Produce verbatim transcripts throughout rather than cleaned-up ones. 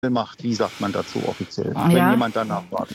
Vollmacht, wie sagt man dazu offiziell, ja. wenn jemand danach fragt.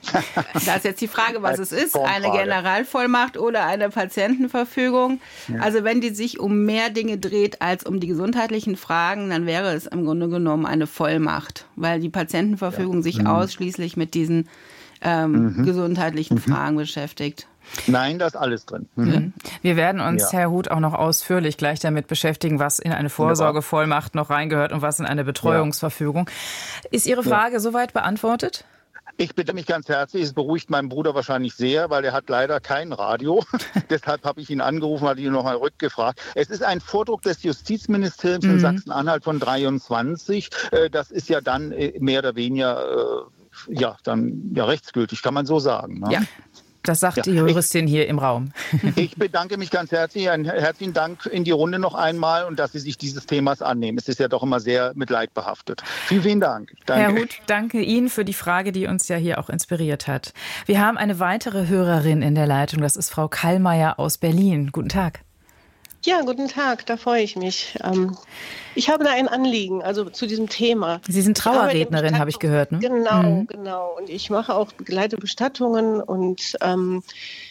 Da ist jetzt die Frage, was es ist, Formfrage. eine Generalvollmacht oder eine Patientenverfügung. Ja. Also wenn die sich um mehr Dinge dreht als um die gesundheitlichen Fragen, dann wäre es im Grunde genommen eine Vollmacht, weil die Patientenverfügung ja. sich mhm. ausschließlich mit diesen ähm, mhm. gesundheitlichen mhm. Fragen beschäftigt. Nein, da ist alles drin. Mhm. Wir werden uns, ja. Herr Huth, auch noch ausführlich gleich damit beschäftigen, was in eine Vorsorgevollmacht noch reingehört und was in eine Betreuungsverfügung. Ja. Ist Ihre Frage ja. soweit beantwortet? Ich bitte mich ganz herzlich, es beruhigt meinen Bruder wahrscheinlich sehr, weil er hat leider kein Radio. Deshalb habe ich ihn angerufen, hatte ihn noch mal rückgefragt. Es ist ein Vordruck des Justizministeriums mhm. in Sachsen-Anhalt von dreiundzwanzig. Das ist ja dann mehr oder weniger ja, dann, ja, rechtsgültig, kann man so sagen. Ne? Ja. Das sagt ja, die Juristin ich, hier im Raum. Ich bedanke mich ganz herzlich. Einen herzlichen Dank in die Runde noch einmal und dass Sie sich dieses Themas annehmen. Es ist ja doch immer sehr mit Leid behaftet. Vielen, vielen Dank. Danke. Herr Huth, danke Ihnen für die Frage, die uns ja hier auch inspiriert hat. Wir haben eine weitere Hörerin in der Leitung. Das ist Frau Kallmeier aus Berlin. Guten Tag. Ja, guten Tag, da freue ich mich. Ich habe da ein Anliegen, also zu diesem Thema. Sie sind Trauerrednerin, habe ich gehört, ne? Genau, mhm. genau. Und ich mache auch, begleite Bestattungen und ähm,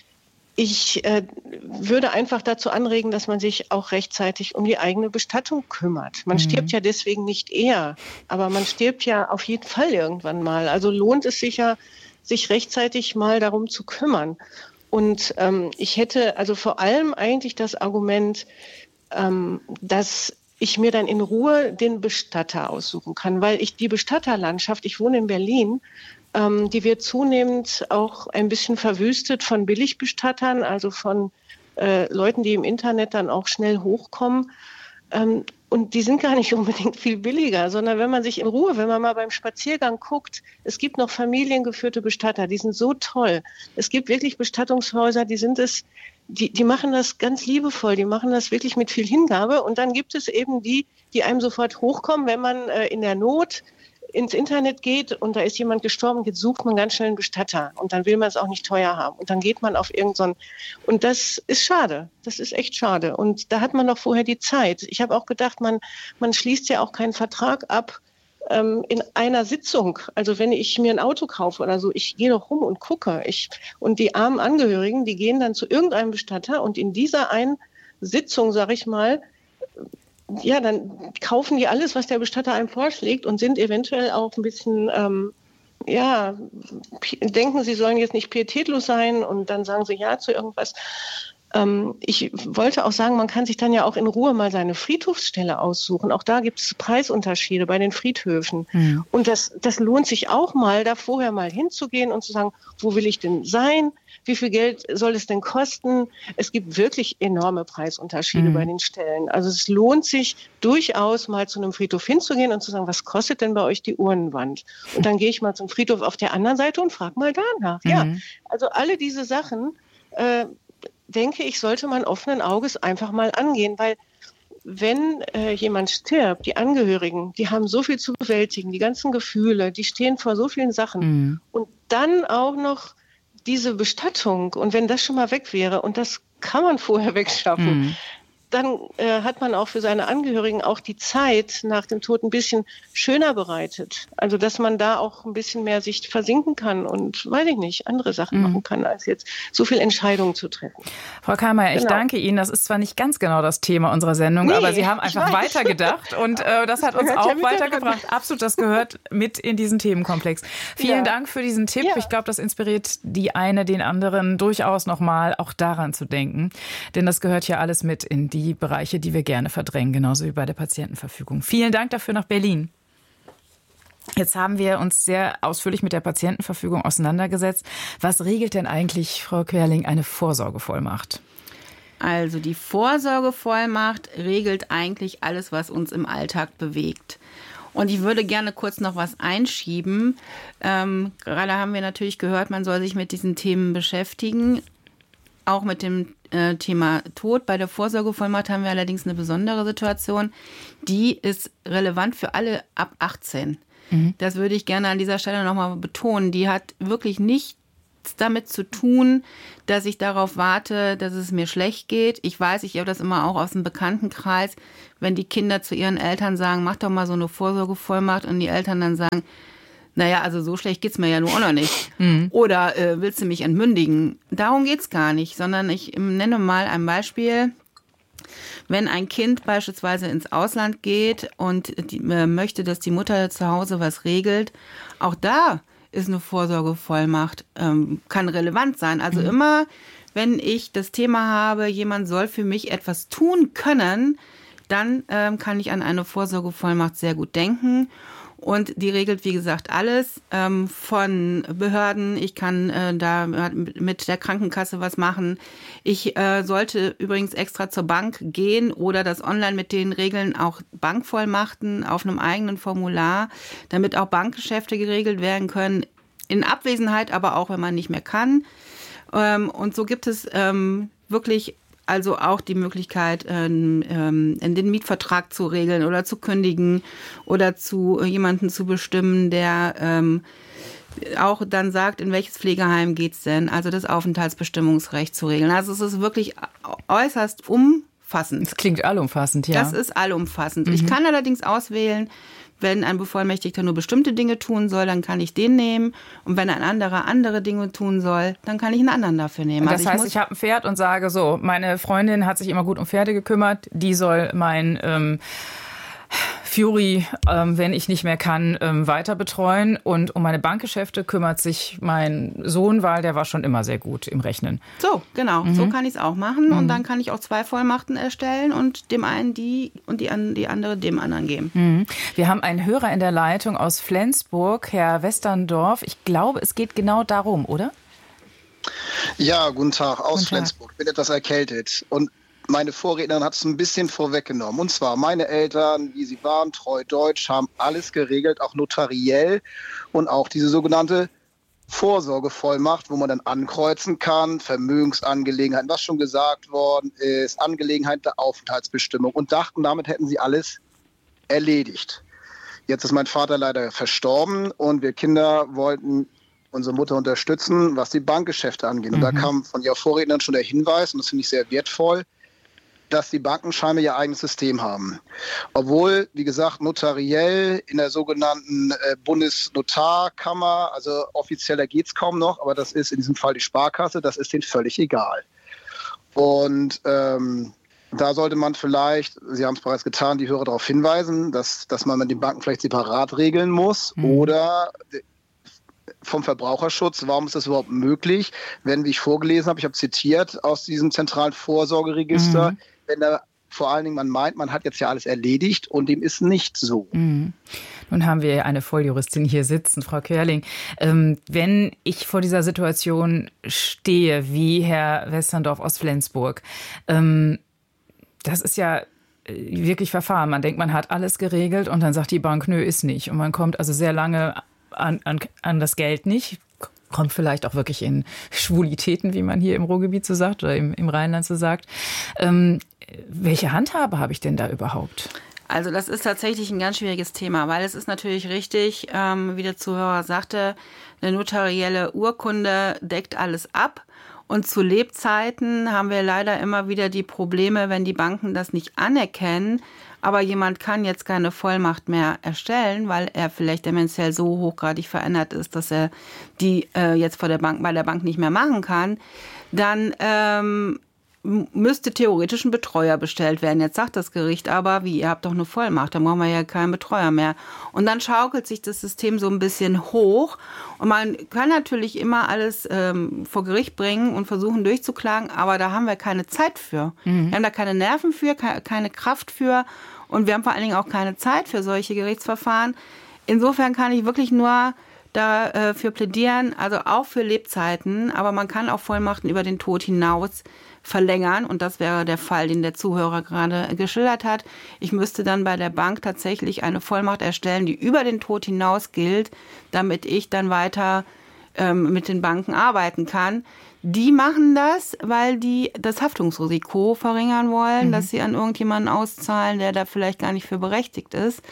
ich äh, würde einfach dazu anregen, dass man sich auch rechtzeitig um die eigene Bestattung kümmert. Man mhm. stirbt ja deswegen nicht eher, aber man stirbt ja auf jeden Fall irgendwann mal. Also lohnt es sich ja, sich rechtzeitig mal darum zu kümmern. Und ähm, ich hätte also vor allem eigentlich das Argument, ähm, dass ich mir dann in Ruhe den Bestatter aussuchen kann, weil ich die Bestatterlandschaft, ich wohne in Berlin, ähm, die wird zunehmend auch ein bisschen verwüstet von Billigbestattern, also von äh, Leuten, die im Internet dann auch schnell hochkommen. Ähm, Und die sind gar nicht unbedingt viel billiger, sondern wenn man sich in Ruhe, wenn man mal beim Spaziergang guckt, es gibt noch familiengeführte Bestatter, die sind so toll. Es gibt wirklich Bestattungshäuser, die sind es, die, die machen das ganz liebevoll, die machen das wirklich mit viel Hingabe. Und dann gibt es eben die, die einem sofort hochkommen, wenn man äh, in der Not ins Internet geht und da ist jemand gestorben, jetzt sucht man ganz schnell einen Bestatter und dann will man es auch nicht teuer haben und dann geht man auf irgend so ein, und das ist schade, das ist echt schade und da hat man noch vorher die Zeit. Ich habe auch gedacht, man, man schließt ja auch keinen Vertrag ab ähm, in einer Sitzung, also wenn ich mir ein Auto kaufe oder so, ich gehe doch rum und gucke ich, und die armen Angehörigen, die gehen dann zu irgendeinem Bestatter und in dieser einen Sitzung, sag ich mal, ja, dann kaufen die alles, was der Bestatter einem vorschlägt und sind eventuell auch ein bisschen, ähm, ja, denken, sie sollen jetzt nicht pietätlos sein und dann sagen sie ja zu irgendwas. Ähm, ich wollte auch sagen, man kann sich dann ja auch in Ruhe mal seine Friedhofsstelle aussuchen. Auch da gibt es Preisunterschiede bei den Friedhöfen. Mhm. Und das, das lohnt sich auch mal, da vorher mal hinzugehen und zu sagen, wo will ich denn sein? Wie viel Geld soll es denn kosten? Es gibt wirklich enorme Preisunterschiede mhm. bei den Stellen. Also es lohnt sich durchaus mal zu einem Friedhof hinzugehen und zu sagen, was kostet denn bei euch die Urnenwand? Und dann gehe ich mal zum Friedhof auf der anderen Seite und frage mal danach. Mhm. Ja, also alle diese Sachen, äh, denke ich, sollte man offenen Auges einfach mal angehen, weil wenn äh, jemand stirbt, die Angehörigen, die haben so viel zu bewältigen, die ganzen Gefühle, die stehen vor so vielen Sachen mhm. und dann auch noch diese Bestattung und wenn das schon mal weg wäre und das kann man vorher wegschaffen, mhm. dann äh, hat man auch für seine Angehörigen auch die Zeit nach dem Tod ein bisschen schöner bereitet. Also dass man da auch ein bisschen mehr sich versinken kann und, weiß ich nicht, andere Sachen mhm. machen kann, als jetzt so viel Entscheidungen zu treffen. Frau Kallmeier, genau. Ich danke Ihnen. Das ist zwar nicht ganz genau das Thema unserer Sendung, nee, aber Sie haben einfach weitergedacht und äh, das hat das uns auch ja weitergebracht. Absolut, das gehört mit in diesen Themenkomplex. Vielen ja. Dank für diesen Tipp. Ja. Ich glaube, das inspiriert die eine, den anderen durchaus nochmal auch daran zu denken. Denn das gehört ja alles mit in die die Bereiche, die wir gerne verdrängen, genauso wie bei der Patientenverfügung. Vielen Dank dafür nach Berlin. Jetzt haben wir uns sehr ausführlich mit der Patientenverfügung auseinandergesetzt. Was regelt denn eigentlich, Frau Querling, eine Vorsorgevollmacht? Also die Vorsorgevollmacht regelt eigentlich alles, was uns im Alltag bewegt. Und ich würde gerne kurz noch was einschieben. Ähm, gerade haben wir natürlich gehört, man soll sich mit diesen Themen beschäftigen. Auch mit dem äh, Thema Tod. Bei der Vorsorgevollmacht haben wir allerdings eine besondere Situation. Die ist relevant für alle ab achtzehn. Mhm. Das würde ich gerne an dieser Stelle nochmal betonen. Die hat wirklich nicht damit zu tun, dass ich darauf warte, dass es mir schlecht geht. Ich weiß, ich habe das immer auch aus dem Bekanntenkreis, wenn die Kinder zu ihren Eltern sagen, mach doch mal so eine Vorsorgevollmacht und die Eltern dann sagen, naja, also so schlecht geht's mir ja nur auch noch nicht. Mhm. Oder äh, willst du mich entmündigen? Darum geht's gar nicht, sondern ich nenne mal ein Beispiel. Wenn ein Kind beispielsweise ins Ausland geht und die, äh, möchte, dass die Mutter zu Hause was regelt, auch da ist eine Vorsorgevollmacht, ähm, kann relevant sein. Also mhm. immer, wenn ich das Thema habe, jemand soll für mich etwas tun können, dann ähm, kann ich an eine Vorsorgevollmacht sehr gut denken. Und die regelt, wie gesagt, alles ähm, von Behörden. Ich kann äh, da mit der Krankenkasse was machen. Ich äh, sollte übrigens extra zur Bank gehen oder das online mit den Regeln auch Bankvollmachten auf einem eigenen Formular, damit auch Bankgeschäfte geregelt werden können. In Abwesenheit, aber auch, wenn man nicht mehr kann. Ähm, und so gibt es ähm, wirklich also auch die Möglichkeit, ähm, in den Mietvertrag zu regeln oder zu kündigen oder zu jemanden zu bestimmen, der ähm, auch dann sagt, in welches Pflegeheim geht's denn, also das Aufenthaltsbestimmungsrecht zu regeln. Also es ist wirklich äußerst umfassend. Das klingt allumfassend, ja. Das ist allumfassend. Mhm. Ich kann allerdings auswählen, wenn ein Bevollmächtigter nur bestimmte Dinge tun soll, dann kann ich den nehmen. Und wenn ein anderer andere Dinge tun soll, dann kann ich einen anderen dafür nehmen. Das also heißt, ich, ich habe ein Pferd und sage so, meine Freundin hat sich immer gut um Pferde gekümmert, die soll mein ähm, Fury, ähm, wenn ich nicht mehr kann, ähm, weiter betreuen. Und um meine Bankgeschäfte kümmert sich mein Sohn, weil der war schon immer sehr gut im Rechnen. So, genau. Mhm. So kann ich es auch machen. Mhm. Und dann kann ich auch zwei Vollmachten erstellen und dem einen die und die, die andere dem anderen geben. Mhm. Wir haben einen Hörer in der Leitung aus Flensburg, Herr Westerndorf. Ich glaube, es geht genau darum, oder? Ja, guten Tag, aus guten Tag. Flensburg. Ich bin etwas erkältet und meine Vorrednerin hat es ein bisschen vorweggenommen. Und zwar meine Eltern, wie sie waren, treu deutsch, haben alles geregelt, auch notariell und auch diese sogenannte Vorsorgevollmacht, wo man dann ankreuzen kann, Vermögensangelegenheiten, was schon gesagt worden ist, Angelegenheit der Aufenthaltsbestimmung und dachten, damit hätten sie alles erledigt. Jetzt ist mein Vater leider verstorben und wir Kinder wollten unsere Mutter unterstützen, was die Bankgeschäfte angeht. Und mhm. da kam von Ihrer Vorrednerin schon der Hinweis, und das finde ich sehr wertvoll, dass die Banken scheinbar ihr eigenes System haben. Obwohl, wie gesagt, notariell in der sogenannten äh, Bundesnotarkammer, also offizieller geht es kaum noch, aber das ist in diesem Fall die Sparkasse, das ist denen völlig egal. Und ähm, da sollte man vielleicht, Sie haben es bereits getan, die Hörer darauf hinweisen, dass, dass man mit den Banken vielleicht separat regeln muss mhm. oder vom Verbraucherschutz, warum ist das überhaupt möglich, wenn, wie ich vorgelesen habe, ich habe zitiert aus diesem zentralen Vorsorgeregister, mhm. wenn da vor allen Dingen man meint, man hat jetzt ja alles erledigt und dem ist nicht so. Mhm. Nun haben wir eine Volljuristin hier sitzen, Frau Körling. Ähm, wenn ich vor dieser Situation stehe, wie Herr Westerndorf aus Flensburg, ähm, das ist ja wirklich Verfahren. Man denkt, man hat alles geregelt und dann sagt die Bank, nö, ist nicht. Und man kommt also sehr lange An, an, an das Geld nicht, kommt vielleicht auch wirklich in Schwulitäten, wie man hier im Ruhrgebiet so sagt oder im, im Rheinland so sagt. Ähm, welche Handhabe habe ich denn da überhaupt? Also das ist tatsächlich ein ganz schwieriges Thema, weil es ist natürlich richtig, ähm, wie der Zuhörer sagte, eine notarielle Urkunde deckt alles ab. Und zu Lebzeiten haben wir leider immer wieder die Probleme, wenn die Banken das nicht anerkennen, aber jemand kann jetzt keine Vollmacht mehr erstellen, weil er vielleicht dementiell so hochgradig verändert ist, dass er die äh, jetzt vor der Bank, bei der Bank nicht mehr machen kann, dann ähm, müsste theoretisch ein Betreuer bestellt werden. Jetzt sagt das Gericht aber, wie, ihr habt doch eine Vollmacht, dann brauchen wir ja keinen Betreuer mehr. Und dann schaukelt sich das System so ein bisschen hoch. Und man kann natürlich immer alles ähm, vor Gericht bringen und versuchen durchzuklagen, aber da haben wir keine Zeit für. Mhm. Wir haben da keine Nerven für, keine Kraft für und wir haben vor allen Dingen auch keine Zeit für solche Gerichtsverfahren. Insofern kann ich wirklich nur dafür äh, plädieren, also auch für Lebzeiten, aber man kann auch Vollmachten über den Tod hinaus verlängern und das wäre der Fall, den der Zuhörer gerade geschildert hat. Ich müsste dann bei der Bank tatsächlich eine Vollmacht erstellen, die über den Tod hinaus gilt, damit ich dann weiter ähm, mit den Banken arbeiten kann. Die machen das, weil die das Haftungsrisiko verringern wollen, mhm. dass sie an irgendjemanden auszahlen, der da vielleicht gar nicht für berechtigt ist.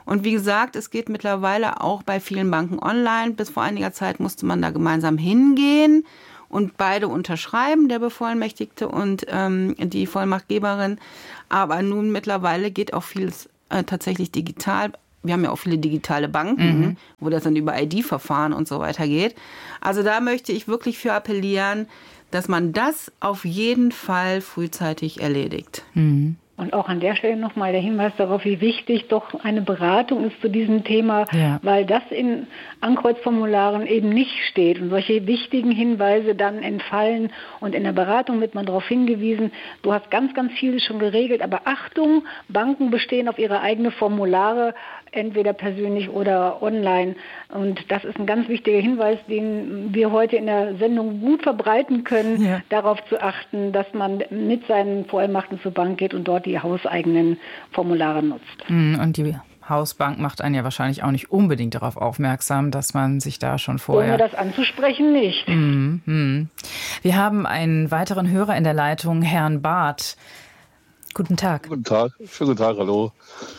Und wie gesagt, es geht mittlerweile auch bei vielen Banken online. Bis vor einiger Zeit musste man da gemeinsam hingehen und beide unterschreiben, der Bevollmächtigte und ähm, die Vollmachtgeberin. Aber nun mittlerweile geht auch vieles äh, tatsächlich digital. Wir haben ja auch viele digitale Banken, mhm. wo das dann über I D-Verfahren und so weiter geht. Also da möchte ich wirklich für appellieren, dass man das auf jeden Fall frühzeitig erledigt. Mhm. Und auch an der Stelle nochmal der Hinweis darauf, wie wichtig doch eine Beratung ist zu diesem Thema, ja. weil das in Ankreuzformularen eben nicht steht. Und solche wichtigen Hinweise dann entfallen. Und in der Beratung wird man darauf hingewiesen, du hast ganz, ganz vieles schon geregelt. Aber Achtung, Banken bestehen auf ihre eigenen Formulare, entweder persönlich oder online. Und das ist ein ganz wichtiger Hinweis, den wir heute in der Sendung gut verbreiten können, ja. darauf zu achten, dass man mit seinen Vollmachten zur Bank geht und dort die hauseigenen Formulare nutzt. Und die Hausbank macht einen ja wahrscheinlich auch nicht unbedingt darauf aufmerksam, dass man sich da schon vorher... Ohne das anzusprechen, nicht. Mhm. Wir haben einen weiteren Hörer in der Leitung, Herrn Barth. Guten Tag. Guten Tag, schönen guten Tag, hallo.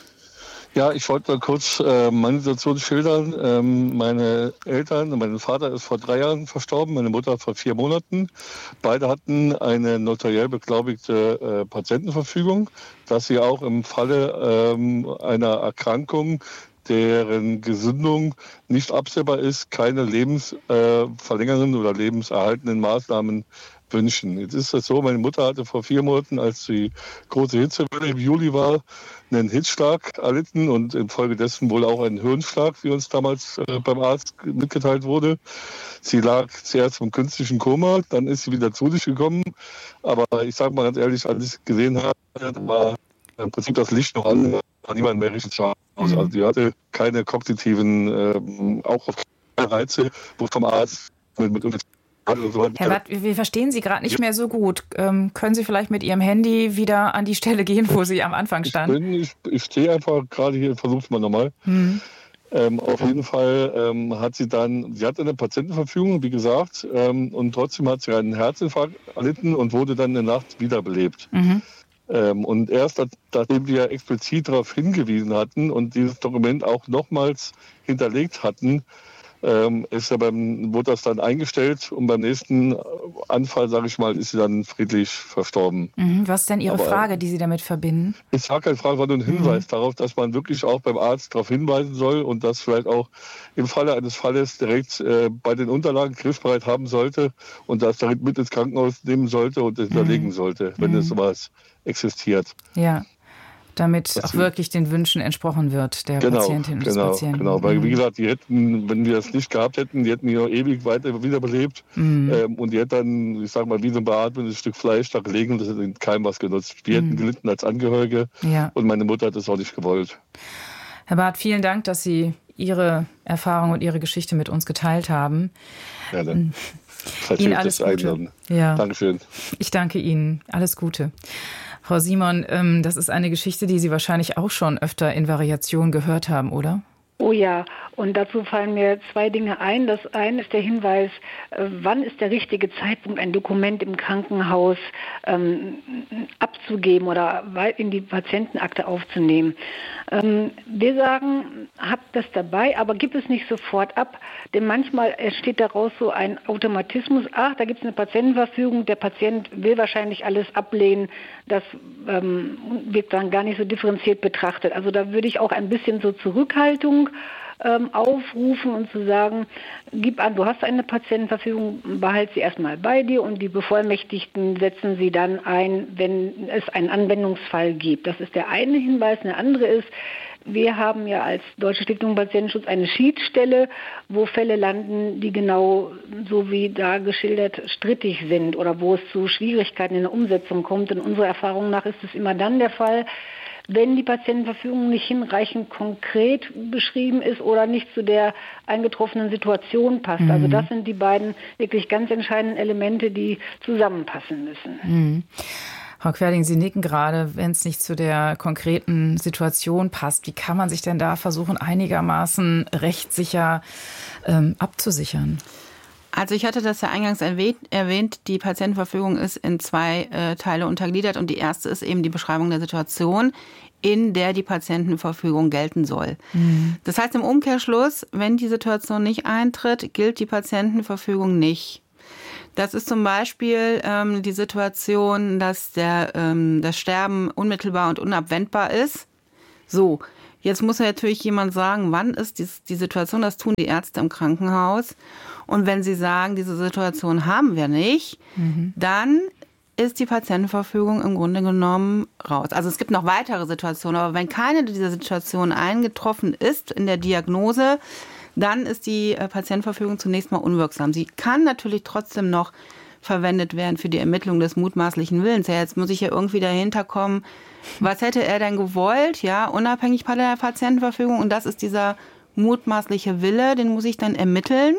Ja, ich wollte mal kurz äh, meine Situation schildern. Ähm, meine Eltern, mein Vater ist vor drei Jahren verstorben, meine Mutter vor vier Monaten. Beide hatten eine notariell beglaubigte äh, Patientenverfügung, dass sie auch im Falle ähm, einer Erkrankung, deren Gesundung nicht absehbar ist, keine lebensverlängernden äh, oder lebenserhaltenden Maßnahmen wünschen. Jetzt ist das so, meine Mutter hatte vor vier Monaten, als die große Hitzewelle im Juli war, einen Hitzschlag erlitten und infolgedessen wohl auch einen Hirnschlag, wie uns damals äh, beim Arzt mitgeteilt wurde. Sie lag zuerst im künstlichen Koma, dann ist sie wieder zu sich gekommen. Aber ich sage mal ganz ehrlich, als ich gesehen habe, war im Prinzip das Licht noch an, war niemand mehr richtig scharf. Also die hatte keine kognitiven, ähm, auch Reize, wo vom Arzt mit, mit Herr Watt, wir verstehen Sie gerade nicht mehr so gut. Ähm, können Sie vielleicht mit Ihrem Handy wieder an die Stelle gehen, wo Sie am Anfang standen? Ich, ich, ich stehe einfach gerade hier, versuche es mal nochmal. Hm. Ähm, auf jeden Fall ähm, hat sie dann, sie hatte eine Patientenverfügung, wie gesagt, ähm, und trotzdem hat sie einen Herzinfarkt erlitten und wurde dann in der Nacht wiederbelebt. Mhm. Ähm, und erst nachdem wir explizit darauf hingewiesen hatten und dieses Dokument auch nochmals hinterlegt hatten, Ähm, ist ja beim, wurde das dann eingestellt und beim nächsten Anfall, sage ich mal, ist sie dann friedlich verstorben. Mhm. Was ist denn Ihre Aber, Frage, die Sie damit verbinden? Ich sage keine Frage, war nur ein Hinweis mhm. darauf, dass man wirklich auch beim Arzt darauf hinweisen soll und das vielleicht auch im Falle eines Falles direkt äh, bei den Unterlagen griffbereit haben sollte und das direkt mit ins Krankenhaus nehmen sollte und hinterlegen mhm. sollte, wenn mhm. es sowas existiert. Ja. Damit das auch wirklich den Wünschen entsprochen wird, der genau, Patientin und genau, des Patienten. Genau, weil wie gesagt, die hätten, wenn wir das nicht gehabt hätten, die hätten die noch ewig weiter wiederbelebt mhm. ähm, und die hätten dann, ich sag mal, wie so ein beatmendes Stück Fleisch da gelegen und das hätte keinem was genutzt. Wir mhm. hätten gelitten als Angehörige ja. und meine Mutter hat das auch nicht gewollt. Herr Barth, vielen Dank, dass Sie Ihre Erfahrung und Ihre Geschichte mit uns geteilt haben. Ja, dann. Ihnen alles Gute. Ja. Dankeschön. Ich danke Ihnen. Alles Gute. Frau Simon, das ist eine Geschichte, die Sie wahrscheinlich auch schon öfter in Variation gehört haben, oder? Oh ja, und dazu fallen mir zwei Dinge ein. Das eine ist der Hinweis, wann ist der richtige Zeitpunkt, ein Dokument im Krankenhaus ähm, abzugeben oder in die Patientenakte aufzunehmen. Ähm, wir sagen, habt das dabei, aber gib es nicht sofort ab, denn manchmal entsteht daraus so ein Automatismus. Ach, da gibt es eine Patientenverfügung, der Patient will wahrscheinlich alles ablehnen. Das ähm, wird dann gar nicht so differenziert betrachtet. Also da würde ich auch ein bisschen so Zurückhaltung ähm, aufrufen und zu sagen, gib an, du hast eine Patientenverfügung, behalte sie erstmal bei dir und die Bevollmächtigten setzen sie dann ein, wenn es einen Anwendungsfall gibt. Das ist der eine Hinweis. Der andere ist, wir haben ja als Deutsche Stiftung Patientenschutz eine Schiedsstelle, wo Fälle landen, die genau so wie da geschildert strittig sind oder wo es zu Schwierigkeiten in der Umsetzung kommt. Und unserer Erfahrung nach ist es immer dann der Fall, wenn die Patientenverfügung nicht hinreichend konkret beschrieben ist oder nicht zu der eingetroffenen Situation passt. Mhm. Also das sind die beiden wirklich ganz entscheidenden Elemente, die zusammenpassen müssen. Mhm. Frau Querling, Sie nicken gerade, wenn es nicht zu der konkreten Situation passt. Wie kann man sich denn da versuchen, einigermaßen rechtssicher ähm, abzusichern? Also ich hatte das ja eingangs erwähnt, die Patientenverfügung ist in zwei äh, Teile untergliedert und die erste ist eben die Beschreibung der Situation, in der die Patientenverfügung gelten soll. Mhm. Das heißt im Umkehrschluss, wenn die Situation nicht eintritt, gilt die Patientenverfügung nicht. Das ist zum Beispiel ähm, die Situation, dass der, ähm, das Sterben unmittelbar und unabwendbar ist. So, jetzt muss ja natürlich jemand sagen, wann ist die, die Situation, das tun die Ärzte im Krankenhaus. Und wenn sie sagen, diese Situation haben wir nicht, mhm. dann ist die Patientenverfügung im Grunde genommen raus. Also es gibt noch weitere Situationen, aber wenn keine dieser Situationen eingetroffen ist in der Diagnose, dann ist die Patientenverfügung zunächst mal unwirksam. Sie kann natürlich trotzdem noch verwendet werden für die Ermittlung des mutmaßlichen Willens. Ja, jetzt muss ich ja irgendwie dahinter kommen, was hätte er denn gewollt, ja, unabhängig von der Patientenverfügung. Und das ist dieser mutmaßliche Wille, den muss ich dann ermitteln.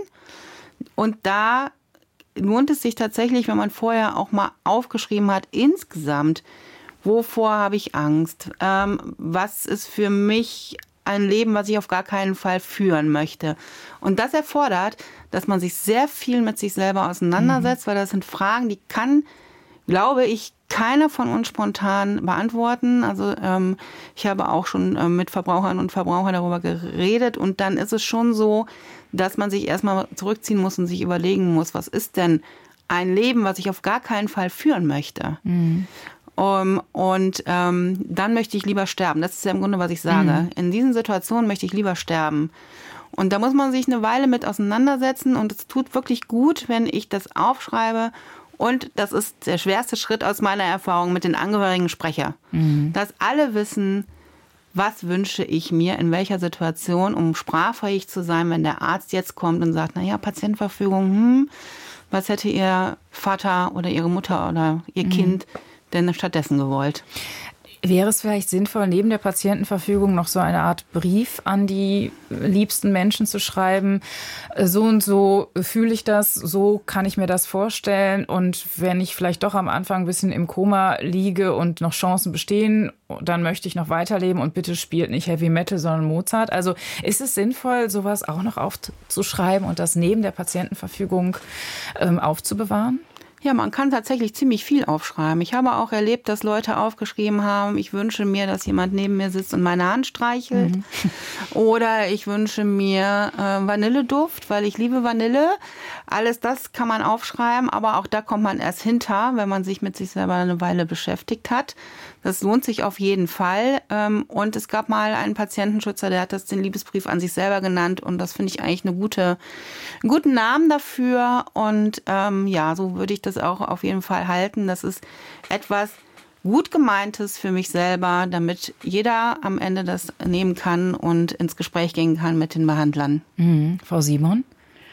Und da lohnt es sich tatsächlich, wenn man vorher auch mal aufgeschrieben hat, insgesamt, wovor habe ich Angst? Ähm, was ist für mich ein Leben, was ich auf gar keinen Fall führen möchte? Und das erfordert, dass man sich sehr viel mit sich selber auseinandersetzt, mhm. weil das sind Fragen, die kann, glaube ich, keiner von uns spontan beantworten. Also ähm, ich habe auch schon ähm, mit Verbrauchern und Verbrauchern darüber geredet und dann ist es schon so, dass man sich erstmal zurückziehen muss und sich überlegen muss, was ist denn ein Leben, was ich auf gar keinen Fall führen möchte. Mhm. Um, und ähm, dann möchte ich lieber sterben. Das ist ja im Grunde, was ich sage. Mhm. In diesen Situationen möchte ich lieber sterben. Und da muss man sich eine Weile mit auseinandersetzen und es tut wirklich gut, wenn ich das aufschreibe. Und das ist der schwerste Schritt aus meiner Erfahrung mit den Angehörigen spreche. Mhm. Dass alle wissen, was wünsche ich mir, in welcher Situation, um sprachfähig zu sein, wenn der Arzt jetzt kommt und sagt, naja, Patientenverfügung, hm, was hätte Ihr Vater oder Ihre Mutter oder Ihr mhm. Kind denn stattdessen gewollt? Wäre es vielleicht sinnvoll, neben der Patientenverfügung noch so eine Art Brief an die liebsten Menschen zu schreiben? So und so fühle ich das, so kann ich mir das vorstellen. Und wenn ich vielleicht doch am Anfang ein bisschen im Koma liege und noch Chancen bestehen, dann möchte ich noch weiterleben und bitte spielt nicht Heavy Metal, sondern Mozart. Also ist es sinnvoll, sowas auch noch aufzuschreiben und das neben der Patientenverfügung ähm, aufzubewahren? Ja, man kann tatsächlich ziemlich viel aufschreiben. Ich habe auch erlebt, dass Leute aufgeschrieben haben, ich wünsche mir, dass jemand neben mir sitzt und meine Hand streichelt. Mhm. Oder ich wünsche mir äh, Vanilleduft, weil ich liebe Vanille. Alles das kann man aufschreiben, aber auch da kommt man erst hinter, wenn man sich mit sich selber eine Weile beschäftigt hat. Das lohnt sich auf jeden Fall. Und es gab mal einen Patientenschützer, der hat das den Liebesbrief an sich selber genannt. Und das finde ich eigentlich eine gute, einen guten Namen dafür. Und ähm, ja, so würde ich das auch auf jeden Fall halten. Das ist etwas gut Gemeintes für mich selber, damit jeder am Ende das nehmen kann und ins Gespräch gehen kann mit den Behandlern. Mhm. Frau Simon?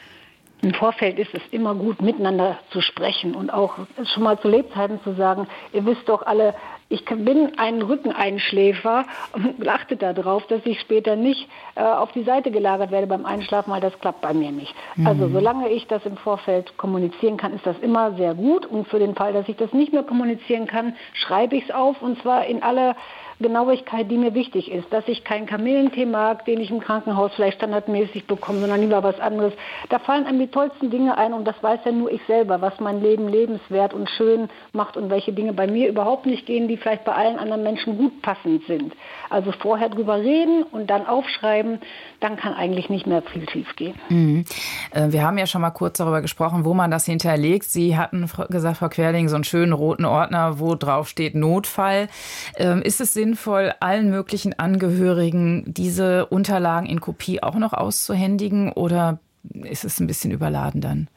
Im Vorfeld ist es immer gut, miteinander zu sprechen und auch schon mal zu Lebzeiten zu sagen, ihr wisst doch alle, ich bin ein Rückeneinschläfer und achtet darauf, dass ich später nicht äh, auf die Seite gelagert werde beim Einschlafen, weil das klappt bei mir nicht. Mhm. Also solange ich das im Vorfeld kommunizieren kann, ist das immer sehr gut. Und für den Fall, dass ich das nicht mehr kommunizieren kann, schreibe ich es auf und zwar in aller Genauigkeit, die mir wichtig ist, dass ich keinen Kamillentee mag, den ich im Krankenhaus vielleicht standardmäßig bekomme, sondern lieber was anderes. Da fallen einem die tollsten Dinge ein und das weiß ja nur ich selber, was mein Leben lebenswert und schön macht und welche Dinge bei mir überhaupt nicht gehen, die vielleicht bei allen anderen Menschen gut passend sind. Also vorher drüber reden und dann aufschreiben, dann kann eigentlich nicht mehr viel schief gehen. Mhm. Wir haben ja schon mal kurz darüber gesprochen, wo man das hinterlegt. Sie hatten gesagt, Frau Querling, so einen schönen roten Ordner, wo drauf steht Notfall. Ist es sinnvoll, allen möglichen Angehörigen diese Unterlagen in Kopie auch noch auszuhändigen oder ist es ein bisschen überladen dann?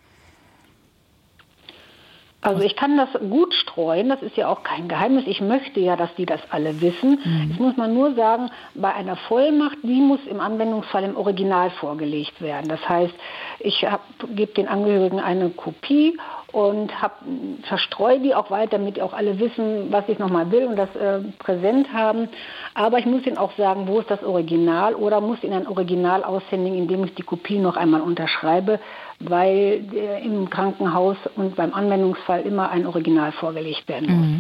Also ich kann das gut streuen, das ist ja auch kein Geheimnis. Ich möchte ja, dass die das alle wissen. Mhm. Jetzt muss man nur sagen, bei einer Vollmacht, die muss im Anwendungsfall im Original vorgelegt werden. Das heißt, ich gebe den Angehörigen eine Kopie und hab, verstreue die auch weiter, damit auch alle wissen, was ich nochmal will und das äh, präsent haben. Aber ich muss ihnen auch sagen, wo ist das Original oder muss ihnen ein Original aushändigen, indem ich die Kopie noch einmal unterschreibe, weil äh, im Krankenhaus und beim Anwendungsfall immer ein Original vorgelegt werden muss. Mhm.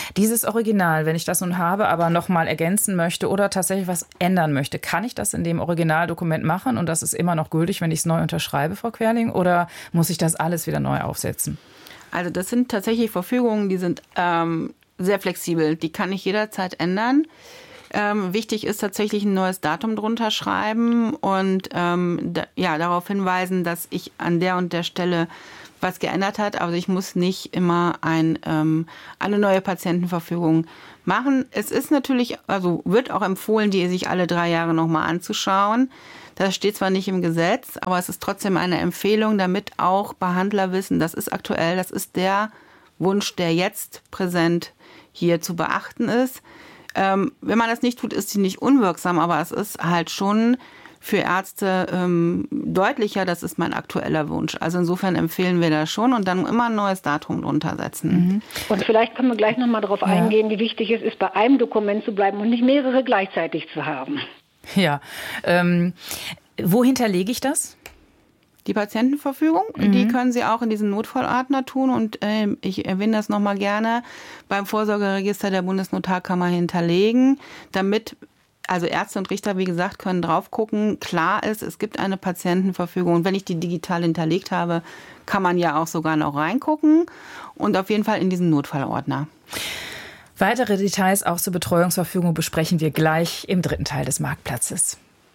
Dieses Original, wenn ich das nun habe, aber nochmal ergänzen möchte oder tatsächlich was ändern möchte, kann ich das in dem Originaldokument machen und das ist immer noch gültig, wenn ich es neu unterschreibe, Frau Querling, oder muss ich das alles wieder neu aufsetzen? Also das sind tatsächlich Verfügungen, die sind ähm, sehr flexibel. Die kann ich jederzeit ändern. Ähm, wichtig ist tatsächlich ein neues Datum drunter schreiben und ähm, da, ja, darauf hinweisen, dass ich an der und der Stelle was geändert hat. Also ich muss nicht immer ein, ähm, eine neue Patientenverfügung machen. Es ist natürlich, also wird auch empfohlen, die sich alle drei Jahre nochmal anzuschauen. Das steht zwar nicht im Gesetz, aber es ist trotzdem eine Empfehlung, damit auch Behandler wissen, das ist aktuell, das ist der Wunsch, der jetzt präsent hier zu beachten ist. Ähm, wenn man das nicht tut, ist sie nicht unwirksam, aber es ist halt schon für Ärzte ähm, deutlicher, das ist mein aktueller Wunsch. Also insofern empfehlen wir das schon und dann immer ein neues Datum drunter setzen. Mhm. Und vielleicht können wir gleich nochmal darauf ja. eingehen, wie wichtig es ist, bei einem Dokument zu bleiben und nicht mehrere gleichzeitig zu haben. Ja, ähm, wo hinterlege ich das? Die Patientenverfügung, mhm. die können Sie auch in diesen Notfallordner tun und äh, ich erwähne das nochmal gerne, beim Vorsorgeregister der Bundesnotarkammer hinterlegen, damit, also Ärzte und Richter, wie gesagt, können drauf gucken, klar ist, es gibt eine Patientenverfügung und wenn ich die digital hinterlegt habe, kann man ja auch sogar noch reingucken und auf jeden Fall in diesen Notfallordner. Weitere Details auch zur Betreuungsverfügung besprechen wir gleich im dritten Teil des Marktplatzes.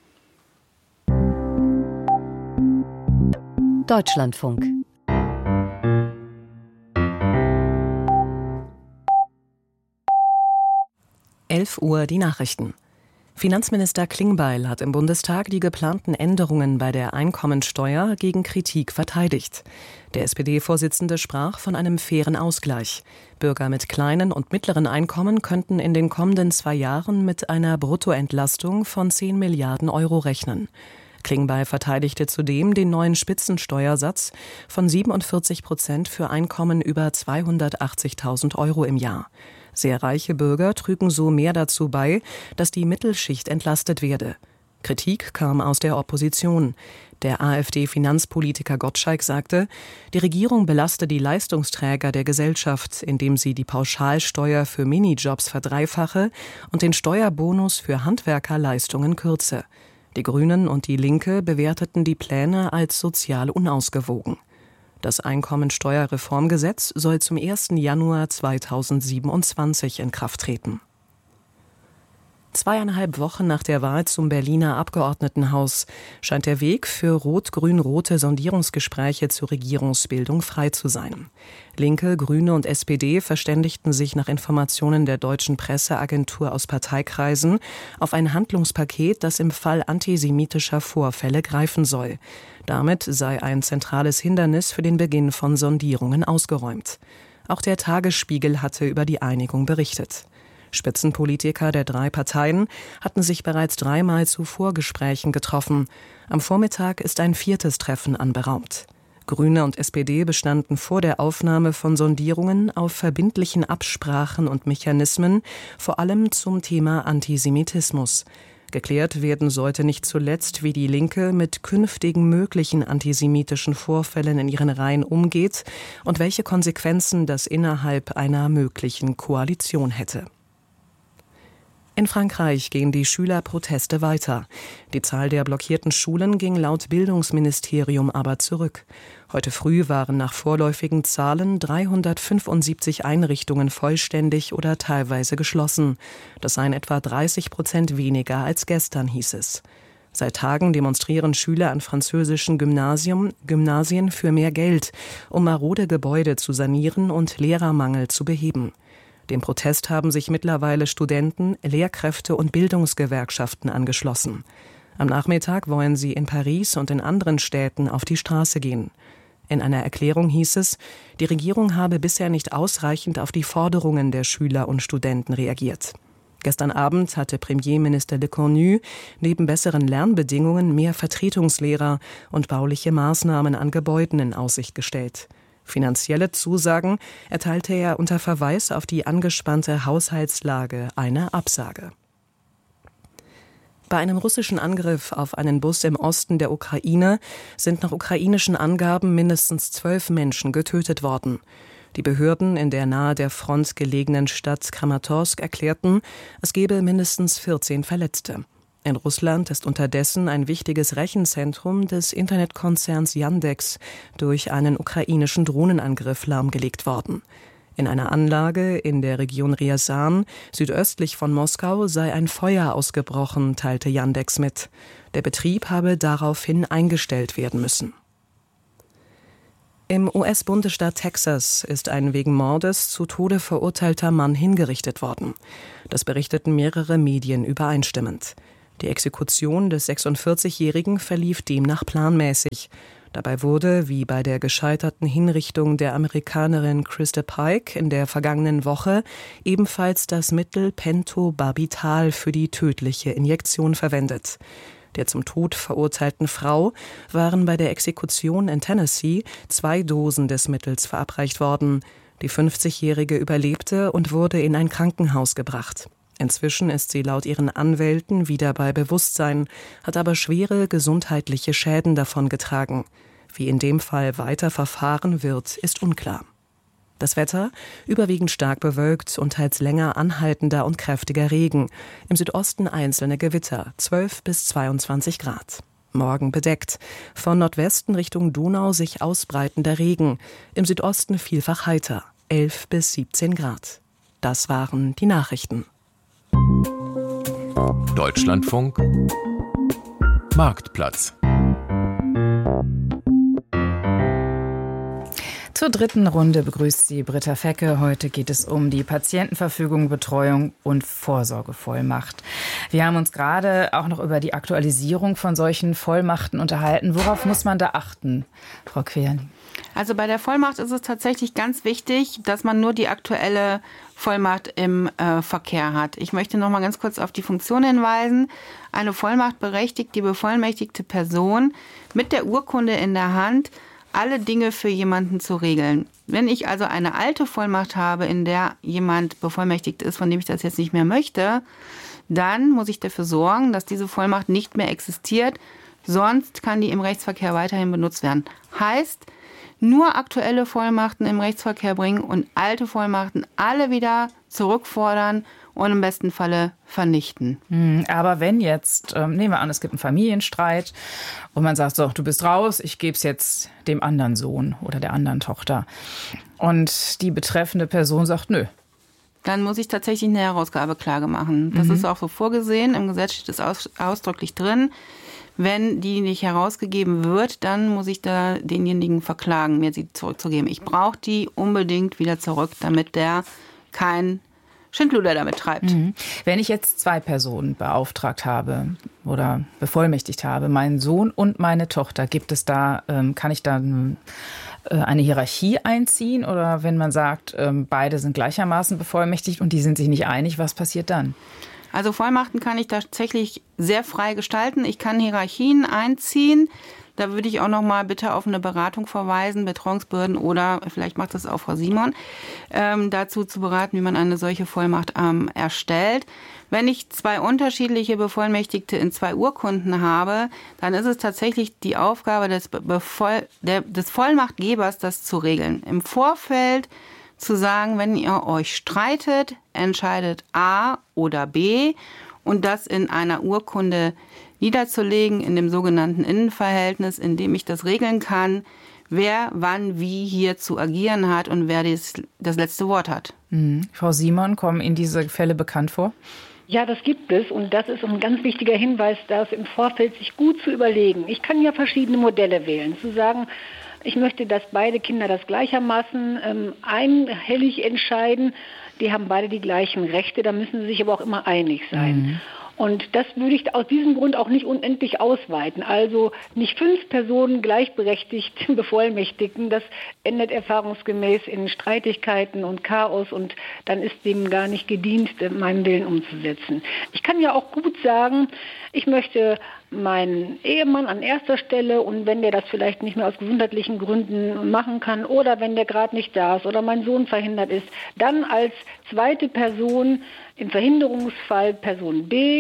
Deutschlandfunk. elf Uhr die Nachrichten. Finanzminister Klingbeil hat im Bundestag die geplanten Änderungen bei der Einkommensteuer gegen Kritik verteidigt. Der S P D-Vorsitzende sprach von einem fairen Ausgleich. Bürger mit kleinen und mittleren Einkommen könnten in den kommenden zwei Jahren mit einer Bruttoentlastung von zehn Milliarden Euro rechnen. Klingbeil verteidigte zudem den neuen Spitzensteuersatz von siebenundvierzig Prozent für Einkommen über zweihundertachtzigtausend Euro im Jahr. Sehr reiche Bürger trügen so mehr dazu bei, dass die Mittelschicht entlastet werde. Kritik kam aus der Opposition. Der AfD-Finanzpolitiker Gottschalk sagte, die Regierung belaste die Leistungsträger der Gesellschaft, indem sie die Pauschalsteuer für Minijobs verdreifache und den Steuerbonus für Handwerkerleistungen kürze. Die Grünen und die Linke bewerteten die Pläne als sozial unausgewogen. Das Einkommensteuerreformgesetz soll zum ersten Januar zweitausendsiebenundzwanzig in Kraft treten. Zweieinhalb Wochen nach der Wahl zum Berliner Abgeordnetenhaus scheint der Weg für rot-grün-rote Sondierungsgespräche zur Regierungsbildung frei zu sein. Linke, Grüne und S P D verständigten sich nach Informationen der deutschen Presseagentur aus Parteikreisen auf ein Handlungspaket, das im Fall antisemitischer Vorfälle greifen soll. Damit sei ein zentrales Hindernis für den Beginn von Sondierungen ausgeräumt. Auch der Tagesspiegel hatte über die Einigung berichtet. Spitzenpolitiker der drei Parteien hatten sich bereits dreimal zu Vorgesprächen getroffen. Am Vormittag ist ein viertes Treffen anberaumt. Grüne und S P D bestanden vor der Aufnahme von Sondierungen auf verbindlichen Absprachen und Mechanismen, vor allem zum Thema Antisemitismus. Geklärt werden sollte nicht zuletzt, wie die Linke mit künftigen möglichen antisemitischen Vorfällen in ihren Reihen umgeht und welche Konsequenzen das innerhalb einer möglichen Koalition hätte. In Frankreich gehen die Schülerproteste weiter. Die Zahl der blockierten Schulen ging laut Bildungsministerium aber zurück. Heute früh waren nach vorläufigen Zahlen dreihundertfünfundsiebzig Einrichtungen vollständig oder teilweise geschlossen. Das seien etwa dreißig Prozent weniger als gestern, hieß es. Seit Tagen demonstrieren Schüler an französischen Gymnasien, Gymnasien für mehr Geld, um marode Gebäude zu sanieren und Lehrermangel zu beheben. Dem Protest haben sich mittlerweile Studenten, Lehrkräfte und Bildungsgewerkschaften angeschlossen. Am Nachmittag wollen sie in Paris und in anderen Städten auf die Straße gehen. In einer Erklärung hieß es, die Regierung habe bisher nicht ausreichend auf die Forderungen der Schüler und Studenten reagiert. Gestern Abend hatte Premierminister Lecornu neben besseren Lernbedingungen mehr Vertretungslehrer und bauliche Maßnahmen an Gebäuden in Aussicht gestellt. Finanzielle Zusagen erteilte er unter Verweis auf die angespannte Haushaltslage eine Absage. Bei einem russischen Angriff auf einen Bus im Osten der Ukraine sind nach ukrainischen Angaben mindestens zwölf Menschen getötet worden. Die Behörden in der nahe der Front gelegenen Stadt Kramatorsk erklärten, es gebe mindestens vierzehn Verletzte. In Russland ist unterdessen ein wichtiges Rechenzentrum des Internetkonzerns Yandex durch einen ukrainischen Drohnenangriff lahmgelegt worden. In einer Anlage in der Region Ryazan, südöstlich von Moskau, sei ein Feuer ausgebrochen, teilte Yandex mit. Der Betrieb habe daraufhin eingestellt werden müssen. Im U S-Bundesstaat Texas ist ein wegen Mordes zu Tode verurteilter Mann hingerichtet worden. Das berichteten mehrere Medien übereinstimmend. Die Exekution des sechsundvierzigjährigen verlief demnach planmäßig. Dabei wurde, wie bei der gescheiterten Hinrichtung der Amerikanerin Krista Pike in der vergangenen Woche, ebenfalls das Mittel Pentobarbital für die tödliche Injektion verwendet. Der zum Tod verurteilten Frau waren bei der Exekution in Tennessee zwei Dosen des Mittels verabreicht worden. Die fünfzigjährige überlebte und wurde in ein Krankenhaus gebracht. Inzwischen ist sie laut ihren Anwälten wieder bei Bewusstsein, hat aber schwere gesundheitliche Schäden davongetragen. Wie in dem Fall weiter verfahren wird, ist unklar. Das Wetter überwiegend stark bewölkt und teils länger anhaltender und kräftiger Regen. Im Südosten einzelne Gewitter, zwölf bis zweiundzwanzig Grad. Morgen bedeckt. Von Nordwesten Richtung Donau sich ausbreitender Regen. Im Südosten vielfach heiter, elf bis siebzehn Grad. Das waren die Nachrichten. Deutschlandfunk Marktplatz. Zur dritten Runde begrüßt sie Britta Fecke. Heute geht es um die Patientenverfügung, Betreuung und Vorsorgevollmacht. Wir haben uns gerade auch noch über die Aktualisierung von solchen Vollmachten unterhalten. Worauf muss man da achten, Frau Querling? Also bei der Vollmacht ist es tatsächlich ganz wichtig, dass man nur die aktuelle Vollmacht im äh, Verkehr hat. Ich möchte noch mal ganz kurz auf die Funktion hinweisen. Eine Vollmacht berechtigt die bevollmächtigte Person mit der Urkunde in der Hand, alle Dinge für jemanden zu regeln. Wenn ich also eine alte Vollmacht habe, in der jemand bevollmächtigt ist, von dem ich das jetzt nicht mehr möchte, dann muss ich dafür sorgen, dass diese Vollmacht nicht mehr existiert. Sonst kann die im Rechtsverkehr weiterhin benutzt werden. Heißt, nur aktuelle Vollmachten im Rechtsverkehr bringen und alte Vollmachten alle wieder zurückfordern und im besten Falle vernichten. Aber wenn jetzt, ähm, nehmen wir an, es gibt einen Familienstreit und man sagt, so, du bist raus, ich gebe es jetzt dem anderen Sohn oder der anderen Tochter. Und die betreffende Person sagt, nö. Dann muss ich tatsächlich eine Herausgabeklage machen. Das mhm. ist auch so vorgesehen, im Gesetz steht es aus, ausdrücklich drin. Wenn die nicht herausgegeben wird, dann muss ich da denjenigen verklagen, mir sie zurückzugeben. Ich brauche die unbedingt wieder zurück, damit der kein Schindluder damit treibt. Mhm. Wenn ich jetzt zwei Personen beauftragt habe oder bevollmächtigt habe, meinen Sohn und meine Tochter, gibt es da, ähm, kann ich da äh, eine Hierarchie einziehen? Oder wenn man sagt, ähm, beide sind gleichermaßen bevollmächtigt und die sind sich nicht einig, was passiert dann? Also Vollmachten kann ich tatsächlich sehr frei gestalten. Ich kann Hierarchien einziehen. Da würde ich auch noch mal bitte auf eine Beratung verweisen, Betreuungsbehörden oder vielleicht macht das auch Frau Simon, ähm, dazu zu beraten, wie man eine solche Vollmacht ähm, erstellt. Wenn ich zwei unterschiedliche Bevollmächtigte in zwei Urkunden habe, dann ist es tatsächlich die Aufgabe des, Bevoll- der, des Vollmachtgebers, das zu regeln. Im Vorfeld zu sagen, wenn ihr euch streitet, entscheidet A oder B und das in einer Urkunde niederzulegen, in dem sogenannten Innenverhältnis, in dem ich das regeln kann, wer wann wie hier zu agieren hat und wer das, das letzte Wort hat. Mhm. Frau Simon, kommen Ihnen diese Fälle bekannt vor? Ja, das gibt es und das ist ein ganz wichtiger Hinweis, das im Vorfeld sich gut zu überlegen. Ich kann ja verschiedene Modelle wählen, zu sagen, ich möchte, dass beide Kinder das gleichermaßen ähm, einhellig entscheiden. Die haben beide die gleichen Rechte, da müssen sie sich aber auch immer einig sein. Mhm. Und das würde ich aus diesem Grund auch nicht unendlich ausweiten. Also nicht fünf Personen gleichberechtigt bevollmächtigen. Das endet erfahrungsgemäß in Streitigkeiten und Chaos und dann ist dem gar nicht gedient, meinen Willen umzusetzen. Ich kann ja auch gut sagen, ich möchte meinen Ehemann an erster Stelle und wenn der das vielleicht nicht mehr aus gesundheitlichen Gründen machen kann oder wenn der gerade nicht da ist oder mein Sohn verhindert ist, dann als zweite Person im Verhinderungsfall Person B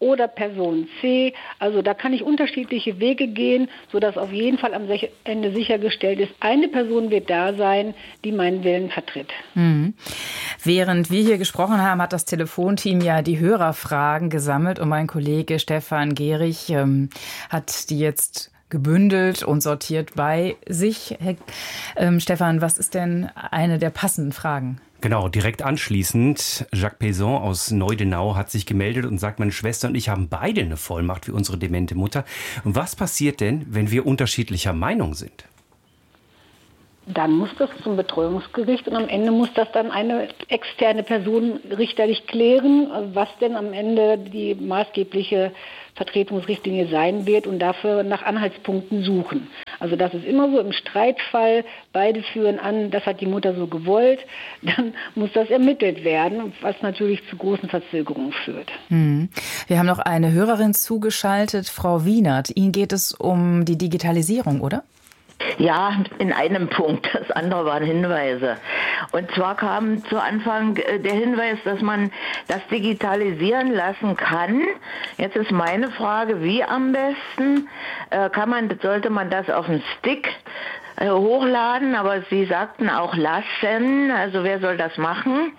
oder Person C. Also da kann ich unterschiedliche Wege gehen, sodass auf jeden Fall am Ende sichergestellt ist, eine Person wird da sein, die meinen Willen vertritt. Mhm. Während wir hier gesprochen haben, hat das Telefonteam ja die Hörerfragen gesammelt und mein Kollege Stefan Gehrig ähm, hat die jetzt gebündelt und sortiert bei sich. Ähm, Stefan, was ist denn eine der passenden Fragen? Genau, direkt anschließend, Jacques Payson aus Neudenau hat sich gemeldet und sagt, meine Schwester und ich haben beide eine Vollmacht für unsere demente Mutter. Und was passiert denn, wenn wir unterschiedlicher Meinung sind? Dann muss das zum Betreuungsgericht und am Ende muss das dann eine externe Person richterlich klären, was denn am Ende die maßgebliche Vertretungsrichtlinie sein wird und dafür nach Anhaltspunkten suchen. Also das ist immer so im Streitfall, beide führen an, das hat die Mutter so gewollt, dann muss das ermittelt werden, was natürlich zu großen Verzögerungen führt. Hm. Wir haben noch eine Hörerin zugeschaltet, Frau Wienert. Ihnen geht es um die Digitalisierung, oder? Ja, in einem Punkt. Das andere waren Hinweise. Und zwar kam zu Anfang der Hinweis, dass man das digitalisieren lassen kann. Jetzt ist meine Frage, wie am besten? Äh, kann man, sollte man das auf einen Stick äh, hochladen? Aber Sie sagten auch lassen. Also wer soll das machen?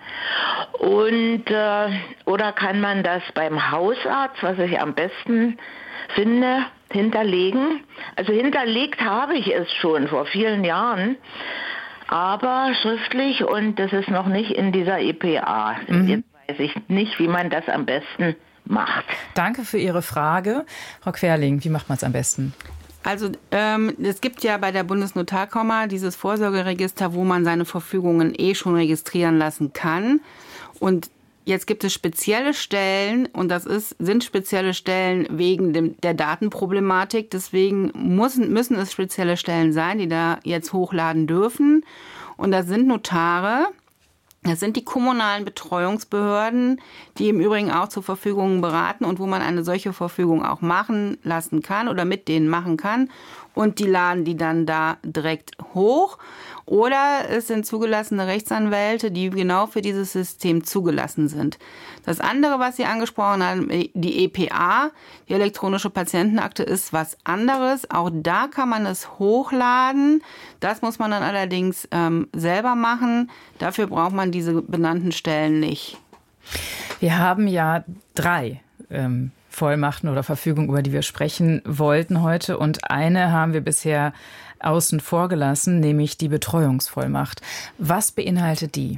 Und äh, oder kann man das beim Hausarzt, was ich am besten finde, hinterlegen? Also hinterlegt habe ich es schon vor vielen Jahren, aber schriftlich und das ist noch nicht in dieser E P A. Mhm. Jetzt weiß ich nicht, wie man das am besten macht. Danke für Ihre Frage. Frau Querling, wie macht man es am besten? Also ähm, es gibt ja bei der Bundesnotarkammer dieses Vorsorgeregister, wo man seine Verfügungen eh schon registrieren lassen kann. Und jetzt gibt es spezielle Stellen und das ist, sind spezielle Stellen wegen dem, der Datenproblematik. Deswegen müssen, müssen es spezielle Stellen sein, die da jetzt hochladen dürfen. Und das sind Notare, das sind die kommunalen Betreuungsbehörden, die im Übrigen auch zur Verfügung beraten und wo man eine solche Verfügung auch machen lassen kann oder mit denen machen kann. Und die laden die dann da direkt hoch. Oder es sind zugelassene Rechtsanwälte, die genau für dieses System zugelassen sind. Das andere, was Sie angesprochen haben, die E P A, die elektronische Patientenakte, ist was anderes. Auch da kann man es hochladen. Das muss man dann allerdings ähm, selber machen. Dafür braucht man diese benannten Stellen nicht. Wir haben ja drei ähm Vollmachten oder Verfügungen, über die wir sprechen wollten heute. Und eine haben wir bisher außen vor gelassen, nämlich die Betreuungsvollmacht. Was beinhaltet die?